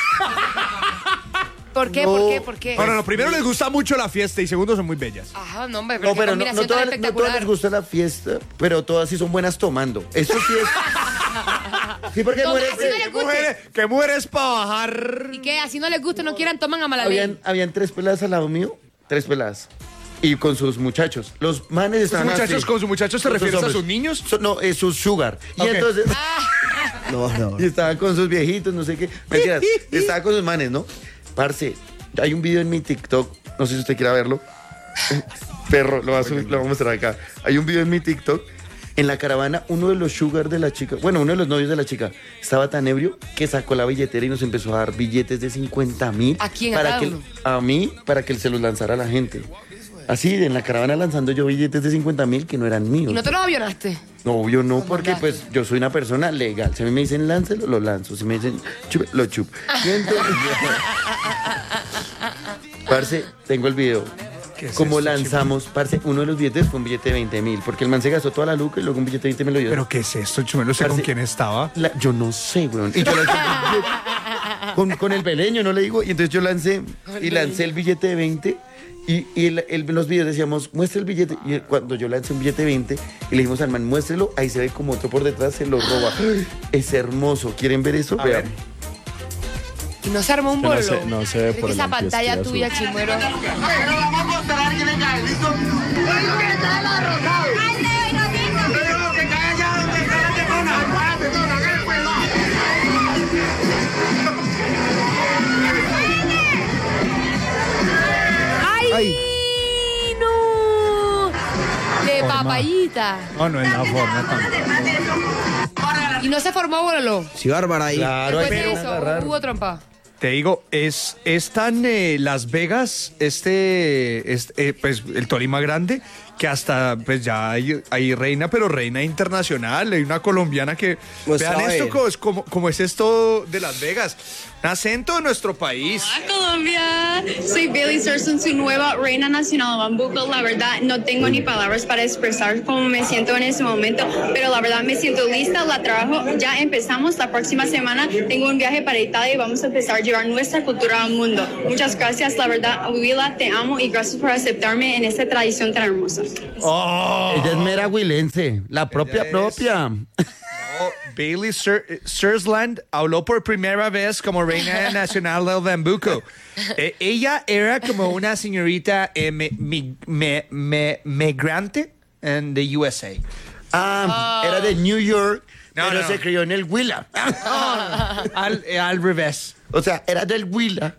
Speaker 3: ¿Por qué?
Speaker 5: No.
Speaker 3: ¿Por qué? ¿Por qué?
Speaker 1: Bueno, lo primero les gusta mucho la fiesta y segundo son muy bellas.
Speaker 3: Ajá, no, hombre, pero,
Speaker 5: No,
Speaker 3: qué
Speaker 5: pero no,
Speaker 3: combinación
Speaker 5: no,
Speaker 3: tan
Speaker 5: todas, no todas
Speaker 3: espectacular.
Speaker 5: les gusta la fiesta, pero todas sí son buenas tomando. Eso sí es... Sí, porque
Speaker 3: No,
Speaker 5: mujeres
Speaker 3: así no
Speaker 5: que-
Speaker 3: les gusta.
Speaker 1: Mujeres, que mujeres para bajar.
Speaker 3: ¿Y qué? Así no les gusta, no quieran, toman a mala
Speaker 5: habían,
Speaker 3: vez.
Speaker 5: habían tres peladas al lado mío, tres peladas. Y con sus muchachos. Los manes
Speaker 1: ¿Sus
Speaker 5: estaban
Speaker 1: muchachos,
Speaker 5: así.
Speaker 1: con sus muchachos te
Speaker 5: Con sus
Speaker 1: refieres a
Speaker 5: hombres.
Speaker 1: sus niños?
Speaker 5: So- no, es sus sugar. Y
Speaker 1: Ok.
Speaker 5: entonces...
Speaker 4: No, no.
Speaker 5: Y estaba con sus viejitos, no sé qué. Mentiras, estaba con sus manes, ¿no? Parce, hay un video en mi TikTok, no sé si usted quiera verlo. Perro, lo, va a subir, lo voy a mostrar acá. Hay un video en mi TikTok. En la caravana, uno de los sugar de la chica, bueno, uno de los novios de la chica, estaba tan ebrio que sacó la billetera y nos empezó a dar billetes de cincuenta mil.
Speaker 3: ¿A quién? ¿A
Speaker 5: Para
Speaker 3: cada
Speaker 5: que,
Speaker 3: uno?
Speaker 5: a mí, para que él se los lanzara a la gente. Así, en la caravana lanzando yo billetes de cincuenta mil que no eran míos.
Speaker 3: ¿Y no te los avionaste?
Speaker 5: No, obvio no, porque
Speaker 3: mandaste?
Speaker 5: pues yo soy una persona legal. Si a mí me dicen láncelo, lo lanzo. Si me dicen chupe, lo chup. Y entonces, parce, tengo el video.
Speaker 1: ¿Qué es
Speaker 5: Como
Speaker 1: esto,
Speaker 5: lanzamos, parce, uno de los billetes fue un billete de veinte mil, porque el man se gastó toda la luca y luego un billete de veinte me lo dio.
Speaker 1: ¿Pero qué es esto, Chumelo? ¿Sé con
Speaker 5: Parce,
Speaker 1: quién estaba?
Speaker 5: La- yo no sé, weón. Y yo lancé el billete con, con el peleño, no le digo. Y entonces yo lancé y lancé el billete de veinte. Y, y el- el- en los videos decíamos, muestra el billete. Y cuando yo lancé un billete de veinte y le dijimos al man, muéstrelo, ahí se ve como otro por detrás, se lo roba. Es hermoso. ¿Quieren ver eso?
Speaker 1: A
Speaker 5: Vean.
Speaker 1: ver.
Speaker 3: Y no se armó un
Speaker 2: Yo no
Speaker 3: bolo.
Speaker 2: sé- no sé
Speaker 3: ¿Crees
Speaker 2: por
Speaker 3: que
Speaker 2: el
Speaker 3: esa pantalla
Speaker 2: antiespía
Speaker 3: tuya,
Speaker 2: azul.
Speaker 3: Chimuelo.
Speaker 6: Pero vamos a mostrar que le cae, ¿listo? Pero que cae allá donde está la temona. Aguante, tona, que después va.
Speaker 3: ¡Ay! ¡No! De
Speaker 1: Forma.
Speaker 3: papayita.
Speaker 1: No, no es la forma tampoco.
Speaker 3: Y no se formó bololo.
Speaker 4: Sí, Bárbara ahí.
Speaker 5: Claro, hay
Speaker 3: Después
Speaker 5: que
Speaker 3: de eso,
Speaker 5: agarrar.
Speaker 3: hubo trompa.
Speaker 1: Te digo, es, es tan eh, Las Vegas, este, este, eh, pues el Tolima Grande, que hasta, pues ya hay, hay reina, pero reina internacional. Hay una colombiana que...
Speaker 4: Pues,
Speaker 1: vean
Speaker 4: a
Speaker 1: esto
Speaker 4: ver.
Speaker 1: como es, como, como es esto de Las Vegas. Un acento de nuestro país.
Speaker 7: Hola Colombia, soy Bailey Surson, su nueva reina nacional de bambuco. La verdad no tengo ni palabras para expresar cómo me siento en ese momento, pero la verdad me siento lista, la trabajo, ya empezamos la próxima semana, tengo un viaje para Italia y vamos a empezar a llevar nuestra cultura al mundo. Muchas gracias, la verdad, Huila, te amo y gracias por aceptarme en esta tradición tan hermosa.
Speaker 1: Oh.
Speaker 5: Ella es mera huilense, la propia
Speaker 1: es.
Speaker 5: propia.
Speaker 1: Oh, Bailey Sur Sursland habló por primera vez como reina nacional del bambuco. Eh, ella era como una señorita eh, me, me, me, me, migrante en the U S A.
Speaker 5: Ah, era de New York,
Speaker 1: No,
Speaker 5: pero
Speaker 1: no.
Speaker 5: se crió en el Huila.
Speaker 1: Al, eh, al revés.
Speaker 5: O sea, era del Huila,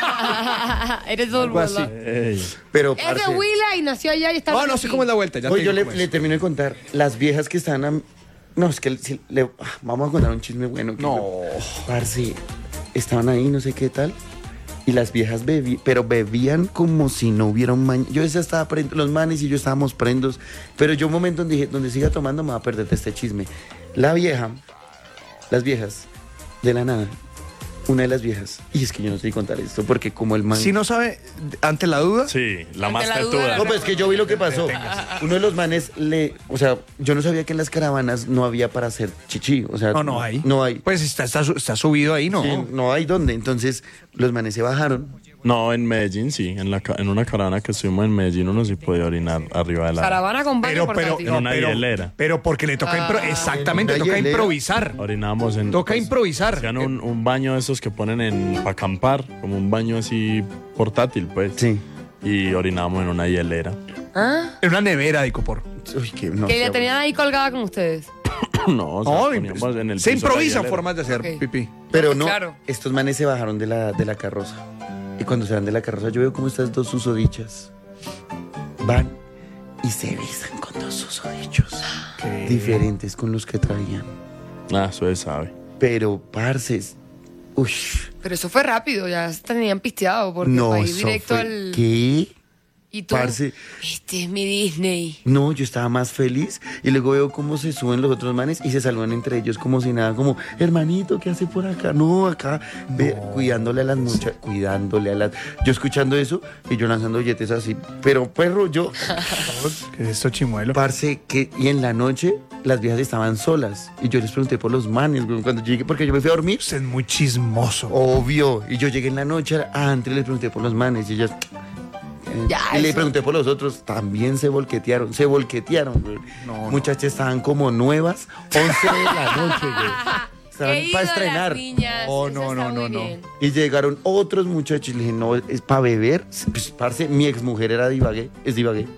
Speaker 3: Eres todo
Speaker 1: Algo así.
Speaker 2: Ey.
Speaker 5: pero
Speaker 3: Es de
Speaker 5: parce,
Speaker 3: Huila y nació allá y está.
Speaker 1: Oh, no sé cómo es la vuelta. Ya te
Speaker 5: Oye, yo
Speaker 1: digo
Speaker 5: le,
Speaker 1: cómo es.
Speaker 5: le termino de contar. Las viejas que están... a- no, es que le- si le- ah, vamos a contar un chisme bueno. que
Speaker 1: No.
Speaker 5: yo- parce, estaban ahí, no sé qué tal. Y las viejas bebían, pero bebían como si no hubiera un mañana. Yo ya estaba prendo, los manes y yo estábamos prendos. Pero yo un momento donde dije, donde siga tomando me va a perder de este chisme. La vieja, las viejas, de la nada, una de las viejas, y es que yo no sé contar esto, porque como el man...
Speaker 1: Si no sabe, ante la duda,
Speaker 2: Sí, la
Speaker 3: Ante
Speaker 2: más
Speaker 3: la duda,
Speaker 2: tetuda.
Speaker 5: No, pues es que yo vi lo que pasó. Uno de los manes le, o sea, yo no sabía que en las caravanas no había para hacer chichi, o sea,
Speaker 1: no, no hay.
Speaker 5: No hay.
Speaker 1: Pues está, está, su- está subido ahí, ¿no?
Speaker 5: Sí, no hay dónde. Entonces, los manes se bajaron.
Speaker 2: No, en Medellín sí, en, la, ca- en una caravana que estuvimos en Medellín uno sí podía orinar arriba de la...
Speaker 3: Caravana con baño
Speaker 1: Pero, pero,
Speaker 3: portátil.
Speaker 2: En una
Speaker 1: pero,
Speaker 2: hielera.
Speaker 1: pero porque le toca impro- exactamente,
Speaker 5: ¿En una
Speaker 1: toca
Speaker 5: hielera?
Speaker 1: improvisar.
Speaker 2: Orinábamos en...
Speaker 1: Toca improvisar.
Speaker 2: Hacían un, un baño de esos que ponen en para acampar, como un baño así portátil, pues.
Speaker 5: Sí.
Speaker 2: Y orinábamos en una hielera.
Speaker 3: ¿Ah?
Speaker 1: En una nevera de Icopor.
Speaker 5: Uy, que no.
Speaker 3: Que
Speaker 5: sé,
Speaker 3: la tenían ahí colgada con ustedes.
Speaker 2: no, o sea,
Speaker 1: No,
Speaker 2: poníamos en el
Speaker 1: se
Speaker 2: piso de la
Speaker 1: improvisan
Speaker 2: hielera.
Speaker 1: formas de hacer
Speaker 3: Ok.
Speaker 1: pipí.
Speaker 5: Pero no,
Speaker 3: Claro.
Speaker 5: estos manes se bajaron de la, de la carroza. Y cuando se van de la carroza, yo veo como estas dos susodichas van y se besan con dos susodichos diferentes con los que traían.
Speaker 2: Ah, eso se sabe.
Speaker 5: Pero, parces, uy,
Speaker 3: Pero eso fue rápido, ya se tenían pisteado porque
Speaker 5: no,
Speaker 3: para ir
Speaker 5: eso
Speaker 3: directo
Speaker 5: fue-
Speaker 3: al.
Speaker 5: ¿Qué?
Speaker 3: Y tú.
Speaker 5: Parce.
Speaker 3: Este es mi Disney.
Speaker 5: No, yo estaba más feliz y luego veo cómo se suben los otros manes y se saludan entre ellos como si nada, como, hermanito, ¿qué hace por acá? No, acá, ve, cuidándole a las muchachas, cuidándole a las... Yo escuchando eso y yo lanzando billetes así, pero perro, yo...
Speaker 1: ¿Qué es esto, chimuelo?
Speaker 5: Parce, que... Y en la noche las viejas estaban solas y yo les pregunté por los manes, güey, cuando llegué, porque yo me fui a dormir.
Speaker 1: Usted es muy chismoso.
Speaker 5: Obvio. Y yo llegué en la noche, antes les pregunté por los manes y ellas... eh,
Speaker 3: Ya,
Speaker 5: y le
Speaker 3: eso.
Speaker 5: pregunté por los otros, también se volquetearon, se volquetearon, güey.
Speaker 1: No,
Speaker 5: Muchachas estaban como nuevas, once de la noche, güey. Estaban
Speaker 3: Qué
Speaker 5: para
Speaker 3: ido
Speaker 5: estrenar.
Speaker 3: las niñas,
Speaker 1: Oh,
Speaker 3: eso
Speaker 1: no,
Speaker 3: está
Speaker 1: no,
Speaker 3: muy
Speaker 1: no, no.
Speaker 3: bien.
Speaker 5: Y llegaron otros muchachos y le dije, no, es para beber. Pues, parce, mi exmujer era divagué, es divagué.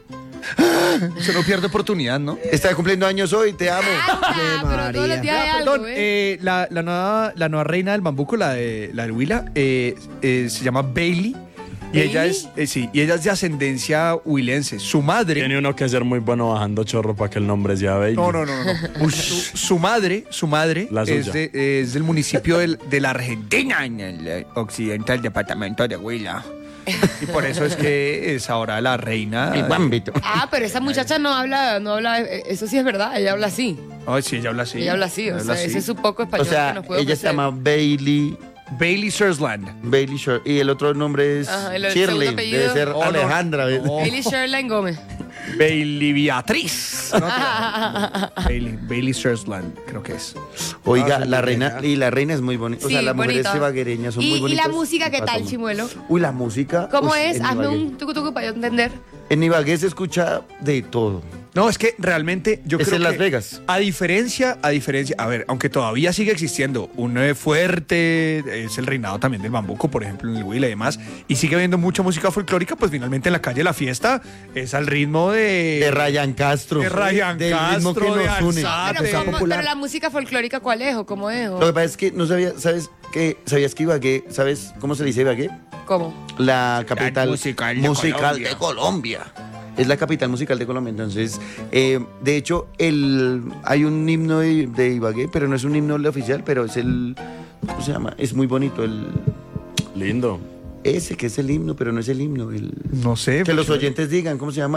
Speaker 1: Usted no pierde oportunidad, ¿no?
Speaker 5: Está cumpliendo años hoy, te amo.
Speaker 3: Ah, pero todos los días
Speaker 1: Ya,
Speaker 3: hay algo,
Speaker 1: perdón,
Speaker 3: ¿eh?
Speaker 1: eh, la, la nueva, la nueva reina del bambuco, la de la del Huila, eh, eh, se llama Bailey. Y
Speaker 3: ¿Bailey?
Speaker 1: ella es, eh, sí, y ella es de ascendencia huilense. Su madre.
Speaker 2: Tiene uno que ser muy bueno bajando chorro para que el nombre sea Bailey.
Speaker 1: No, no, no, no. Su, su madre, su madre
Speaker 2: La
Speaker 1: es,
Speaker 2: suya.
Speaker 1: de- es del municipio del- de la Argentina, en el occidental departamento de Huila. Y por eso es que es ahora la reina.
Speaker 5: El bambito.
Speaker 3: Ah, pero esa muchacha no habla, no habla, eh, eso sí es verdad, ella habla así.
Speaker 1: Ay, sí, ella habla así.
Speaker 3: Ella habla así, o
Speaker 1: Ella
Speaker 3: sea,
Speaker 1: habla
Speaker 3: ese
Speaker 1: así.
Speaker 3: es su poco
Speaker 5: O
Speaker 3: español que
Speaker 5: sea,
Speaker 3: nos puede
Speaker 5: ella se
Speaker 3: ofrecer.
Speaker 5: llama Bailey,
Speaker 1: Bailey Sursland.
Speaker 5: Bailey Short. Y el otro nombre es
Speaker 3: Ajá, el- el
Speaker 5: Shirley.
Speaker 3: segundo apellido.
Speaker 5: Debe ser
Speaker 1: Oh, no.
Speaker 5: Alejandra. ¿ves?
Speaker 1: No.
Speaker 3: Bailey Sherline Gómez.
Speaker 1: Bailey Beatriz. No, Bailey, Bailey Sursland, creo que es.
Speaker 5: Oiga,
Speaker 1: Ah,
Speaker 5: la
Speaker 1: sí,
Speaker 5: reina,
Speaker 1: ya.
Speaker 5: y la reina es muy bonita. O sea,
Speaker 3: Sí,
Speaker 5: las mujeres
Speaker 3: bonita.
Speaker 5: cibaguereñas son
Speaker 3: ¿Y,
Speaker 5: muy
Speaker 3: y
Speaker 5: bonitas.
Speaker 3: la música qué tal,
Speaker 5: Patoma.
Speaker 3: Chimuelo?
Speaker 5: Uy, la música.
Speaker 3: ¿Cómo
Speaker 5: uy,
Speaker 3: es?
Speaker 5: en
Speaker 3: Hazme
Speaker 5: Ibagué.
Speaker 3: un tucu tucu para yo entender.
Speaker 5: En Ibagué se escucha de todo.
Speaker 1: No, es que realmente yo
Speaker 5: Es
Speaker 1: creo
Speaker 5: en
Speaker 1: que
Speaker 5: Las Vegas.
Speaker 1: A diferencia, a diferencia, a ver, aunque todavía sigue existiendo un eh, fuerte, es el reinado también del bambuco, por ejemplo, en el Huila y demás, y sigue habiendo mucha música folclórica, pues finalmente en la calle la fiesta es al ritmo de...
Speaker 5: De Ryan Castro.
Speaker 1: De Ryan
Speaker 5: del ritmo
Speaker 1: Castro,
Speaker 5: que
Speaker 1: de
Speaker 5: nos une.
Speaker 1: Alzate.
Speaker 3: pero,
Speaker 5: que sea
Speaker 3: ¿cómo-
Speaker 5: popular.
Speaker 3: pero la música folclórica, ¿cuál es o cómo es? o-
Speaker 5: Lo que pasa es que no sabía, ¿sabes qué? ¿Sabías que Ibagué, ¿sabes cómo se le dice Ibagué?
Speaker 3: ¿Cómo?
Speaker 5: La capital
Speaker 1: musical de
Speaker 5: musical
Speaker 1: Colombia.
Speaker 5: de Colombia. Es la capital musical de Colombia. Entonces, eh, de hecho, el, hay un himno de, de Ibagué, pero no es un himno oficial, pero es el. ¿Cómo se llama? Es muy bonito. El,
Speaker 2: Lindo.
Speaker 5: ese que es el himno, pero no es el himno. El,
Speaker 1: No sé.
Speaker 5: que los
Speaker 1: pues,
Speaker 5: oyentes digan, ¿cómo se llama?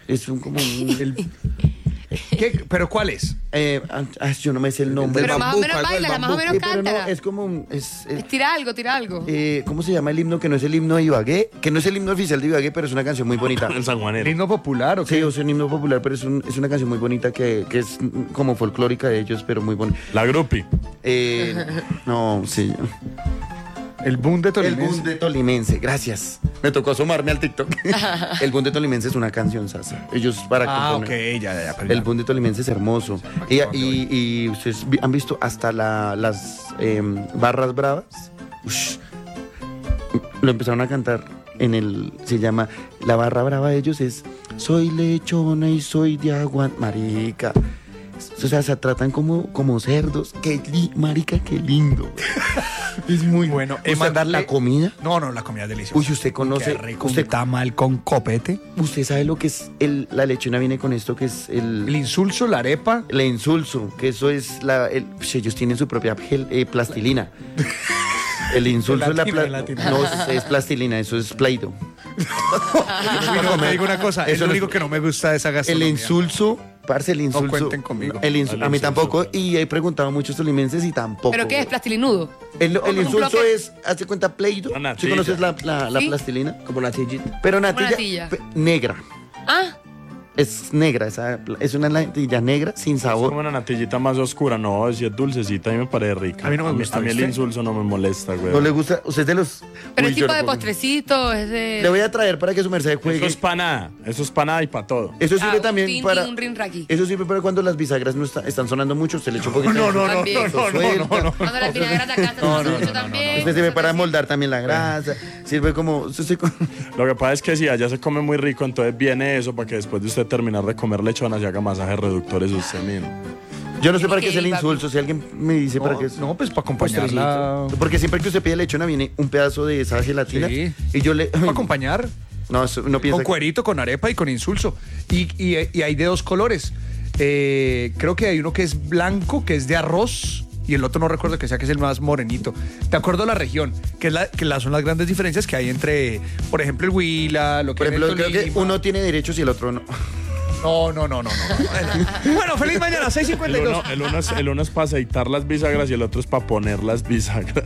Speaker 5: Es un como un...
Speaker 1: El- ¿Qué? ¿Pero cuál es?
Speaker 5: Eh, ah, ah, yo no me sé el nombre.
Speaker 3: Pero más o menos
Speaker 4: algo del
Speaker 3: baila, más o menos
Speaker 5: Eh, pero no,
Speaker 3: cántala.
Speaker 5: es como un... Es, eh,
Speaker 3: Tira algo, tira algo.
Speaker 5: eh, ¿cómo se llama el himno? Que no es el himno de Ibagué, que no es el himno oficial de Ibagué, pero es una canción muy bonita.
Speaker 2: El sanjuanero.
Speaker 1: ¿El himno popular o qué?
Speaker 5: Sí, o sea, un himno popular, pero es, un- es una canción muy bonita que, que es mm, como folclórica de ellos, pero muy bonita.
Speaker 2: La grupi.
Speaker 5: Eh, no, sí.
Speaker 1: El boom de
Speaker 5: El
Speaker 1: Tolimense.
Speaker 5: Boom de Tolimense, gracias. Me tocó asomarme al TikTok. El Boom de Tolimense es una canción, Sasa. Ellos para
Speaker 1: Ah, ok,
Speaker 5: componer.
Speaker 1: ya, ya, ya. pero
Speaker 5: El
Speaker 1: ya.
Speaker 5: Boom de Tolimense es hermoso. Y, y- y ustedes vi- han visto hasta la- las em, barras bravas. Ush. Lo empezaron a cantar en el. Se llama. La barra brava de ellos es. Soy lechona y soy de agua. Marica. O sea, se tratan como, como cerdos. Qué li- marica, qué lindo. Es muy
Speaker 1: Bueno,
Speaker 5: O
Speaker 1: eh,
Speaker 5: sea,
Speaker 1: mandarle-
Speaker 5: la comida.
Speaker 1: No, no, la comida es deliciosa.
Speaker 5: Uy, usted conoce.
Speaker 1: Qué rico,
Speaker 5: usted,
Speaker 1: un tamal con copete.
Speaker 5: usted sabe lo que es el, la lechona viene con esto que es el.
Speaker 1: El insulso, la arepa.
Speaker 5: El insulso, que eso es la. el- pues ellos tienen su propia gel- eh, plastilina. El insulso es la
Speaker 1: Latino,
Speaker 5: pla-
Speaker 1: latino.
Speaker 5: No, es, es plastilina, eso es Play-Doh.
Speaker 1: Uy, no, te digo una cosa, es
Speaker 5: Eso
Speaker 1: lo
Speaker 5: no es-
Speaker 1: único que no me gusta de esa
Speaker 5: El
Speaker 1: gastronomía.
Speaker 5: insulso, parce, el insulso.
Speaker 1: cuenten conmigo.
Speaker 5: El insu-
Speaker 2: El
Speaker 5: a mí
Speaker 2: insulso.
Speaker 5: tampoco, y he preguntado a muchos tolimenses y tampoco.
Speaker 3: ¿Pero qué es? ¿Plastilinudo?
Speaker 5: El, el
Speaker 3: ¿Un
Speaker 5: insulso
Speaker 3: bloque?
Speaker 5: es, hazte cuenta, Play-Doh.
Speaker 2: Una
Speaker 5: ¿Sí
Speaker 2: natilla.
Speaker 5: conoces la, la, la
Speaker 3: ¿Sí?
Speaker 5: plastilina?
Speaker 4: Como natillita.
Speaker 5: Pero natilla,
Speaker 3: natilla.
Speaker 5: pe- negra.
Speaker 3: Ah,
Speaker 5: Es negra, esa, es una natilla negra sin
Speaker 2: Es como
Speaker 5: sabor.
Speaker 2: una natillita más oscura. No, si es dulcecita y me parece rica.
Speaker 1: A mí no me gusta,
Speaker 2: A mí el
Speaker 1: ¿viste?
Speaker 2: insulso no me molesta, güey.
Speaker 5: ¿No le gusta? ¿Usted es de los...?
Speaker 3: pero
Speaker 5: Uy,
Speaker 3: es tipo
Speaker 5: yo
Speaker 3: de
Speaker 5: no puedo.
Speaker 3: postrecito, es de...
Speaker 5: Le voy a traer para que su merced juegue.
Speaker 2: Eso es para nada. Eso es para nada y para todo.
Speaker 5: Eso sirve
Speaker 3: Ah, un
Speaker 5: también
Speaker 3: tin,
Speaker 5: para...
Speaker 3: tin, un rinraqui.
Speaker 5: Eso sirve para cuando las bisagras no está- están sonando mucho, usted le echa un poquito.
Speaker 1: No, no, no,
Speaker 3: También.
Speaker 1: no, no, no, no, no.
Speaker 3: Cuando las vinagras de acá están sonando mucho también.
Speaker 5: Este sirve para moldar también la grasa. Sirve como... usted se-
Speaker 2: Lo que pasa es que si allá se come muy rico, entonces viene eso para que después de usted terminar de comer lechona se haga masajes reductores usted mismo.
Speaker 5: Yo no sé para qué es
Speaker 3: Ok,
Speaker 5: el
Speaker 3: papi.
Speaker 5: insulso. Si alguien me dice para qué es...
Speaker 1: No, pues para acompañarla.
Speaker 5: Porque siempre que usted pide lechona viene un pedazo de esa gelatina.
Speaker 1: Sí.
Speaker 5: Y yo le...
Speaker 1: Para acompañar.
Speaker 5: No, eso no piensa
Speaker 1: Con
Speaker 5: que-
Speaker 1: cuerito, con arepa y con insulso. Y, y- y hay de dos colores. Eh, creo que hay uno que es blanco, que es de arroz, y el otro no recuerdo que sea, que es el más morenito. De acuerdo a la región, que, es la, que la- son las grandes diferencias que hay entre, por ejemplo, el Huila, lo que
Speaker 5: Por
Speaker 1: hay en
Speaker 5: ejemplo, creo que
Speaker 1: Tolima.
Speaker 5: uno tiene derechos y el otro no.
Speaker 1: No, no, no, no, no. Bueno, feliz mañana, seis
Speaker 2: El
Speaker 1: cincuenta y
Speaker 2: uno,
Speaker 1: dos.
Speaker 2: el, uno es, el uno es para aceitar las bisagras y el otro es para poner las bisagras.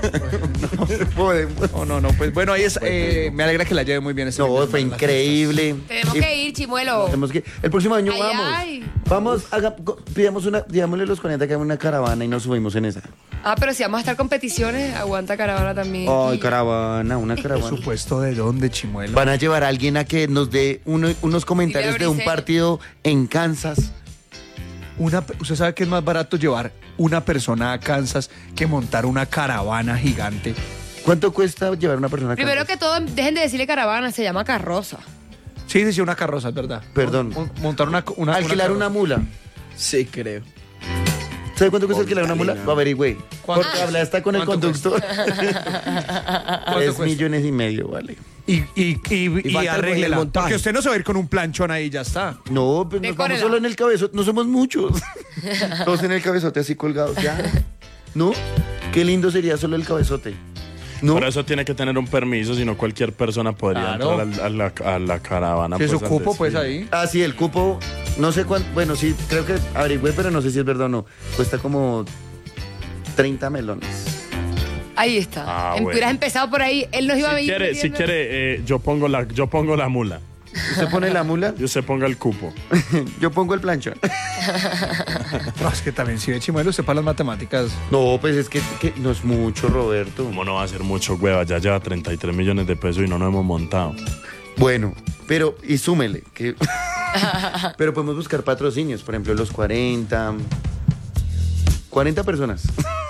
Speaker 1: No, no, no, pues bueno, ahí es, eh, me alegra que la lleve muy bien. este fin
Speaker 5: No,
Speaker 1: de
Speaker 5: fue
Speaker 1: semana.
Speaker 5: increíble.
Speaker 3: Tenemos
Speaker 5: Y-
Speaker 3: que ir, chimuelo.
Speaker 5: Tenemos que, el próximo año
Speaker 3: Ay,
Speaker 5: vamos.
Speaker 3: ay.
Speaker 5: Vamos, haga, co- pidamos una, digámosle a los cuarenta que hagan una caravana y nos subimos en esa.
Speaker 3: Ah, pero si vamos a estar competiciones, aguanta caravana también.
Speaker 5: Ay, caravana, una
Speaker 1: Por
Speaker 5: caravana.
Speaker 1: supuesto, ¿de dónde, Chimuelo?
Speaker 5: Van a llevar a alguien a que nos dé uno- unos comentarios
Speaker 3: Dile
Speaker 5: de
Speaker 3: a
Speaker 5: un
Speaker 3: Briseño.
Speaker 5: partido en Kansas.
Speaker 1: Una, ¿Usted sabe que es más barato llevar una persona a Kansas que montar una caravana gigante?
Speaker 5: ¿Cuánto cuesta llevar una persona a
Speaker 3: Primero
Speaker 5: Kansas?
Speaker 3: que todo, dejen de decirle caravana, se llama carroza.
Speaker 1: Sí, sí, sí, una carroza, es verdad.
Speaker 5: Perdón.
Speaker 1: Mon- Montar una, una
Speaker 5: Alquilar una
Speaker 1: carroza.
Speaker 5: mula.
Speaker 4: Sí, creo.
Speaker 5: ¿Sabe cuánto cuesta alquilar una mula?
Speaker 4: Vitalina.
Speaker 5: Lo averigüe.
Speaker 1: ¿Cuánto?
Speaker 5: Porque habla está con el
Speaker 1: ¿Cuánto
Speaker 5: conductor.
Speaker 1: ¿Cuánto
Speaker 5: Tres
Speaker 1: cuesta?
Speaker 5: millones y medio, vale.
Speaker 1: Y, y, y, y,
Speaker 4: falta el
Speaker 1: arréglala.
Speaker 4: montaje.
Speaker 1: Porque usted no se va a ir con un planchón ahí y ya está.
Speaker 5: No, pues nos vamos
Speaker 3: Decórela.
Speaker 5: solo en el cabezote. No somos muchos. Todos en el cabezote así colgados. Ya. ¿No? Qué lindo sería solo el cabezote. ¿No?
Speaker 2: Por eso tiene que tener un permiso, si no cualquier persona podría
Speaker 1: Claro.
Speaker 2: entrar al- a, la, a la caravana.
Speaker 1: Si es
Speaker 2: pues,
Speaker 1: su
Speaker 2: al
Speaker 1: cupo, pues
Speaker 2: desfile.
Speaker 1: ahí.
Speaker 5: Ah, sí, el cupo, no sé cuánto, bueno, sí, creo que averigüé, pero no sé si es verdad o no. Cuesta como treinta melones.
Speaker 3: Ahí está.
Speaker 2: Ah,
Speaker 3: Em-
Speaker 2: bueno.
Speaker 3: Hubieras empezado por ahí, él nos iba a
Speaker 2: Si
Speaker 3: venir.
Speaker 2: quiere, si quiere eh, yo, pongo la, yo pongo la mula.
Speaker 5: ¿Usted pone la mula?
Speaker 2: Y usted ponga el cupo.
Speaker 5: Yo pongo el planchón.
Speaker 1: No, es que también si ve Chimuelo, usted para las matemáticas.
Speaker 5: No, pues es que, que no es mucho, Roberto.
Speaker 2: ¿Cómo no va a ser mucho, hueva? Ya lleva treinta y tres millones de pesos y no nos hemos montado.
Speaker 5: Bueno, pero, y súmele, que... pero podemos buscar patrocinios, por ejemplo, los cuarenta... cuarenta personas.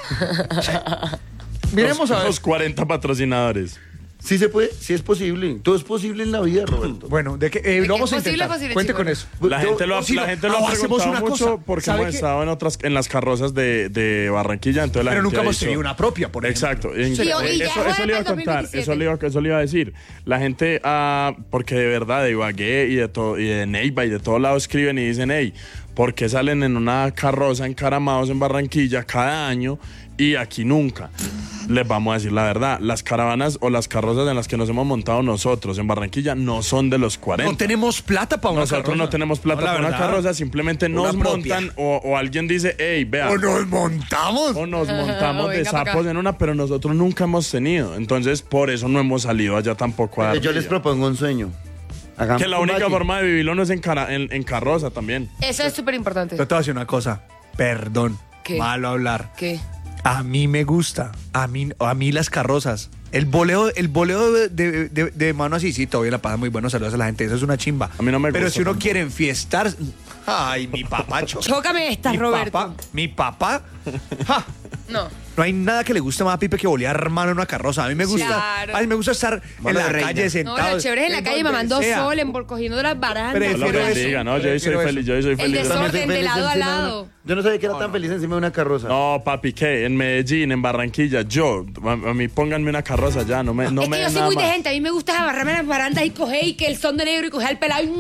Speaker 1: Miremos
Speaker 2: los,
Speaker 1: a ver.
Speaker 2: los cuarenta patrocinadores.
Speaker 5: Sí se puede, sí es posible. Todo es posible en la vida, Roberto.
Speaker 1: Bueno, de que, eh,
Speaker 3: que
Speaker 1: lo vamos
Speaker 3: es
Speaker 1: a
Speaker 3: posible,
Speaker 1: intentar.
Speaker 3: posible,
Speaker 1: Cuente
Speaker 3: Chimuelo.
Speaker 1: con eso.
Speaker 2: La
Speaker 5: Yo-
Speaker 2: gente lo ha,
Speaker 1: sí,
Speaker 2: la
Speaker 1: no.
Speaker 2: gente lo
Speaker 1: Ah,
Speaker 2: ha
Speaker 1: hacemos
Speaker 2: preguntado
Speaker 1: una
Speaker 2: mucho
Speaker 1: cosa.
Speaker 2: porque
Speaker 1: ¿Sabe
Speaker 2: hemos
Speaker 1: qué?
Speaker 2: estado en otras en las carrozas de, de Barranquilla, entonces la
Speaker 1: Pero
Speaker 2: gente
Speaker 1: nunca
Speaker 2: ha
Speaker 1: hemos
Speaker 2: dicho-
Speaker 1: tenido una propia, por ejemplo.
Speaker 2: Exacto. En-
Speaker 3: Sí, y ya
Speaker 2: eso,
Speaker 3: fue
Speaker 2: eso le iba a
Speaker 3: para el dos mil
Speaker 2: contar,
Speaker 3: veintisiete.
Speaker 2: eso le iba, eso le iba a decir. La gente, ah, porque de verdad de Ibagué y de, todo, y de Neiva y de todos lados escriben y dicen, hey, ¿por qué salen en una carroza encaramados en Barranquilla cada año y aquí nunca? Les vamos a decir la verdad, las caravanas o las carrozas en las que nos hemos montado nosotros en Barranquilla no son de los cuarenta.
Speaker 1: No tenemos plata para una
Speaker 2: Nosotros
Speaker 1: carroza.
Speaker 2: no tenemos plata
Speaker 1: No, la
Speaker 2: para una
Speaker 1: verdad.
Speaker 2: carroza, simplemente nos
Speaker 1: Una propia.
Speaker 2: montan o, o alguien dice, hey, vea.
Speaker 1: O nos montamos.
Speaker 2: O nos montamos
Speaker 3: O
Speaker 2: de
Speaker 3: venga pa'
Speaker 2: sapos
Speaker 3: acá.
Speaker 2: en una, pero nosotros nunca hemos tenido. Entonces, por eso no hemos salido allá tampoco a dar
Speaker 5: Yo les
Speaker 2: vida.
Speaker 5: propongo un sueño. Hagamos
Speaker 2: Que la
Speaker 5: un
Speaker 2: única
Speaker 5: valle.
Speaker 2: forma de vivirlo no es en, cara- en, en carroza también.
Speaker 3: Eso es súper importante.
Speaker 1: Yo te voy a decir una cosa. Perdón.
Speaker 3: ¿Qué?
Speaker 1: Malo hablar.
Speaker 3: ¿Qué?
Speaker 1: A mí me gusta. A mí, a mí las carrozas. El boleo, el boleo de, de, de- de mano así, sí, todavía la pasa muy bueno. Saludos a la gente. Eso es una chimba.
Speaker 2: A mí no me
Speaker 1: Pero
Speaker 2: gusta
Speaker 1: si uno
Speaker 2: tanto.
Speaker 1: quiere enfiestar. Ay, mi papacho.
Speaker 3: Chócame esta,
Speaker 1: mi
Speaker 3: Roberto.
Speaker 1: papá. Mi papá. ja,
Speaker 3: No.
Speaker 1: No hay nada que le guste más a Pipe que bolear mano en una carroza. A mí me gusta.
Speaker 3: Claro.
Speaker 1: A mí me gusta estar
Speaker 4: Mano
Speaker 1: en la
Speaker 4: de reina.
Speaker 1: calle
Speaker 3: No,
Speaker 1: sentado.
Speaker 3: lo chévere es en la calle
Speaker 1: donde
Speaker 3: mamando
Speaker 1: sea.
Speaker 3: sol, en, cogiendo de las barandas.
Speaker 1: Prefiero
Speaker 2: Dios lo
Speaker 1: eso.
Speaker 2: bendiga, ¿no? Yo soy
Speaker 1: Prefiero
Speaker 2: feliz,
Speaker 1: eso.
Speaker 2: yo soy
Speaker 3: El
Speaker 2: feliz.
Speaker 3: desorden.
Speaker 5: También soy
Speaker 3: de
Speaker 5: feliz
Speaker 3: lado a
Speaker 5: encima de
Speaker 3: lado.
Speaker 5: una- Yo no sabía que era tan feliz encima de una carroza.
Speaker 2: No, papi, ¿qué? En Medellín, en Barranquilla, yo, a, a mí pónganme una carroza ya, no me no
Speaker 3: Es
Speaker 2: me
Speaker 3: que yo
Speaker 2: den
Speaker 3: soy
Speaker 2: nada
Speaker 3: muy de
Speaker 2: más.
Speaker 3: gente, a mí me gusta agarrarme las barandas y coger y que el son de negro y coger al pelado y...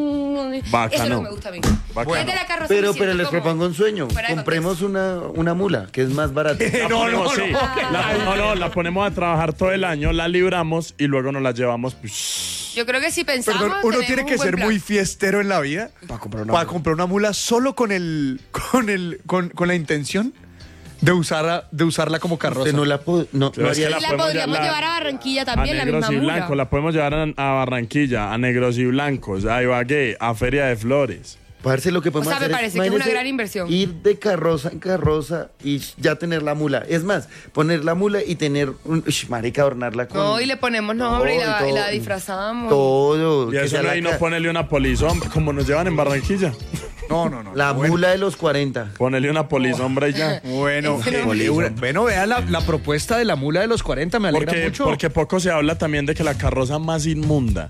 Speaker 3: mm,
Speaker 2: Bacano.
Speaker 3: Eso es lo que me gusta a mí.
Speaker 2: Bacano.
Speaker 3: Desde la carroza
Speaker 5: Pero,
Speaker 3: me
Speaker 5: pero
Speaker 3: siento
Speaker 5: les
Speaker 3: como
Speaker 5: propongo un sueño.
Speaker 3: fuera de
Speaker 5: Compremos una, una mula, que es más barata.
Speaker 2: La
Speaker 1: No, no,
Speaker 2: ponemos,
Speaker 1: no.
Speaker 2: sí. La, no, no, la ponemos a trabajar todo el año, la libramos y luego nos la llevamos. pues,
Speaker 3: Yo creo que si pensamos...
Speaker 1: Perdón, uno
Speaker 3: tenemos
Speaker 1: tiene
Speaker 3: un
Speaker 1: que
Speaker 3: buen
Speaker 1: ser
Speaker 3: plan.
Speaker 1: muy fiestero en la vida
Speaker 4: Para comprar una
Speaker 1: para
Speaker 4: mula.
Speaker 1: comprar una mula solo con el con el con, con la intención de usarla de usarla como carroza.
Speaker 5: Usted no la po- no,
Speaker 2: Pero
Speaker 5: no
Speaker 2: es que
Speaker 5: haría
Speaker 3: Y la
Speaker 2: podemos
Speaker 3: podríamos
Speaker 2: ya-
Speaker 3: llevar a Barranquilla
Speaker 2: a
Speaker 3: también, la
Speaker 2: negros
Speaker 3: misma
Speaker 2: y
Speaker 3: mula.
Speaker 2: blancos, la podemos llevar a, a Barranquilla, a negros y blancos, a Ibagué, a Feria de Flores.
Speaker 5: Parce, lo que podemos
Speaker 3: O sea, me
Speaker 5: hacer es,
Speaker 3: parece que es una
Speaker 5: imagínese,
Speaker 3: gran inversión.
Speaker 5: Ir de carroza en carroza y ya tener la mula. Es más, poner la mula y tener un... Ush, marica, adornarla con...
Speaker 3: No, y le ponemos nombre y,
Speaker 5: No,
Speaker 3: la,
Speaker 5: todo.
Speaker 3: y la disfrazamos.
Speaker 5: Todo.
Speaker 2: Y
Speaker 5: que
Speaker 2: eso
Speaker 5: sea
Speaker 2: no
Speaker 5: la
Speaker 2: hay no
Speaker 5: ca-
Speaker 2: ponerle una polisombra, como nos llevan en Barranquilla.
Speaker 1: No, no, no.
Speaker 5: La
Speaker 1: bueno,
Speaker 5: mula de los cuarenta.
Speaker 2: Ponerle una polisombra y ya.
Speaker 1: Bueno,
Speaker 3: Ese no-
Speaker 1: eh, una- bueno, vea la, la propuesta de la mula de los cuarenta, me alegra
Speaker 2: Porque,
Speaker 1: mucho.
Speaker 2: porque poco se habla también de que la carroza más inmunda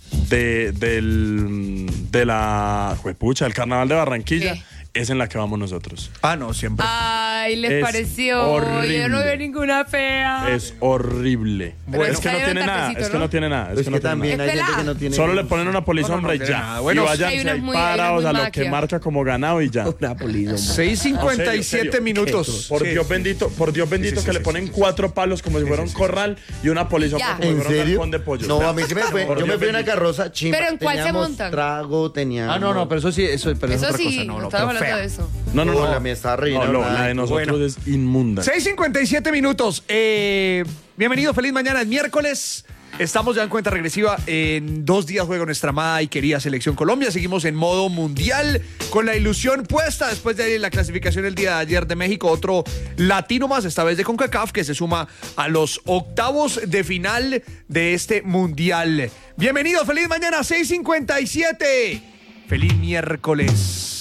Speaker 2: de, del, de la juepucha, del carnaval de Barranquilla,
Speaker 3: ¿Qué?
Speaker 2: es en la que vamos nosotros.
Speaker 1: Ah, no, siempre.
Speaker 3: Ay, les
Speaker 2: Es
Speaker 3: pareció.
Speaker 2: horrible.
Speaker 3: Yo no veo ninguna fea.
Speaker 2: Es horrible.
Speaker 3: Pero
Speaker 2: es
Speaker 3: es
Speaker 2: que no
Speaker 3: que hay
Speaker 2: tiene
Speaker 3: un
Speaker 2: nada,
Speaker 3: tapecito,
Speaker 2: es que
Speaker 3: ¿no?
Speaker 2: no tiene nada. Es
Speaker 5: Es
Speaker 2: que
Speaker 5: que
Speaker 2: no tiene
Speaker 5: también
Speaker 2: nada.
Speaker 5: hay
Speaker 3: Es
Speaker 5: gente que
Speaker 3: pelada.
Speaker 5: no tiene...
Speaker 2: Solo le ponen una polisombra
Speaker 1: No, no,
Speaker 2: y
Speaker 1: no tiene
Speaker 2: ya.
Speaker 1: nada. Bueno,
Speaker 2: y
Speaker 3: hay
Speaker 2: váyanse
Speaker 3: unas
Speaker 2: ahí
Speaker 3: muy- hay unas
Speaker 2: parados
Speaker 3: muy
Speaker 2: a lo que
Speaker 3: maquias.
Speaker 2: marca como ganado y ya.
Speaker 5: Una polisombra.
Speaker 1: seis cincuenta y
Speaker 2: No, serio,
Speaker 1: siete
Speaker 2: serio.
Speaker 1: minutos.
Speaker 2: Por
Speaker 1: Sí.
Speaker 2: Dios bendito, por Dios bendito
Speaker 1: Sí, sí,
Speaker 2: que
Speaker 1: sí,
Speaker 2: le
Speaker 1: sí,
Speaker 2: ponen
Speaker 1: sí.
Speaker 2: cuatro palos como si fuera un corral y una polisombra
Speaker 3: Ya.
Speaker 2: como si
Speaker 5: ¿En
Speaker 2: fuera un
Speaker 5: serio?
Speaker 2: galpón de pollo.
Speaker 5: No, a mí sí me fue.
Speaker 2: Por
Speaker 5: Yo me
Speaker 2: Dios
Speaker 5: fui en una
Speaker 2: bendito.
Speaker 5: carroza chimba.
Speaker 3: ¿Pero en cuál se
Speaker 5: Teníamos
Speaker 3: montan?
Speaker 5: trago, teníamos...
Speaker 1: Ah, no, no, pero eso sí, eso, pero es
Speaker 3: Eso
Speaker 1: otra
Speaker 3: sí,
Speaker 1: cosa. No,
Speaker 3: no
Speaker 1: no,
Speaker 3: estaba
Speaker 1: pero
Speaker 3: hablando
Speaker 1: fea.
Speaker 3: de eso.
Speaker 2: No, no,
Speaker 5: No,
Speaker 2: no.
Speaker 5: la mía estaba re
Speaker 2: No,
Speaker 5: bien
Speaker 2: no,
Speaker 5: ordenada.
Speaker 2: la de nosotros
Speaker 1: Bueno.
Speaker 2: es inmunda.
Speaker 1: seis cincuenta y siete minutos. Eh, bienvenido, feliz mañana, es miércoles. Estamos ya en cuenta regresiva. En dos días juega nuestra amada y querida selección Colombia. Seguimos en modo mundial con la ilusión puesta después de la clasificación el día de ayer de México. Otro latino más, esta vez de CONCACAF, que se suma a los octavos de final de este mundial. Bienvenidos, feliz mañana, seis cincuenta y siete. Feliz miércoles.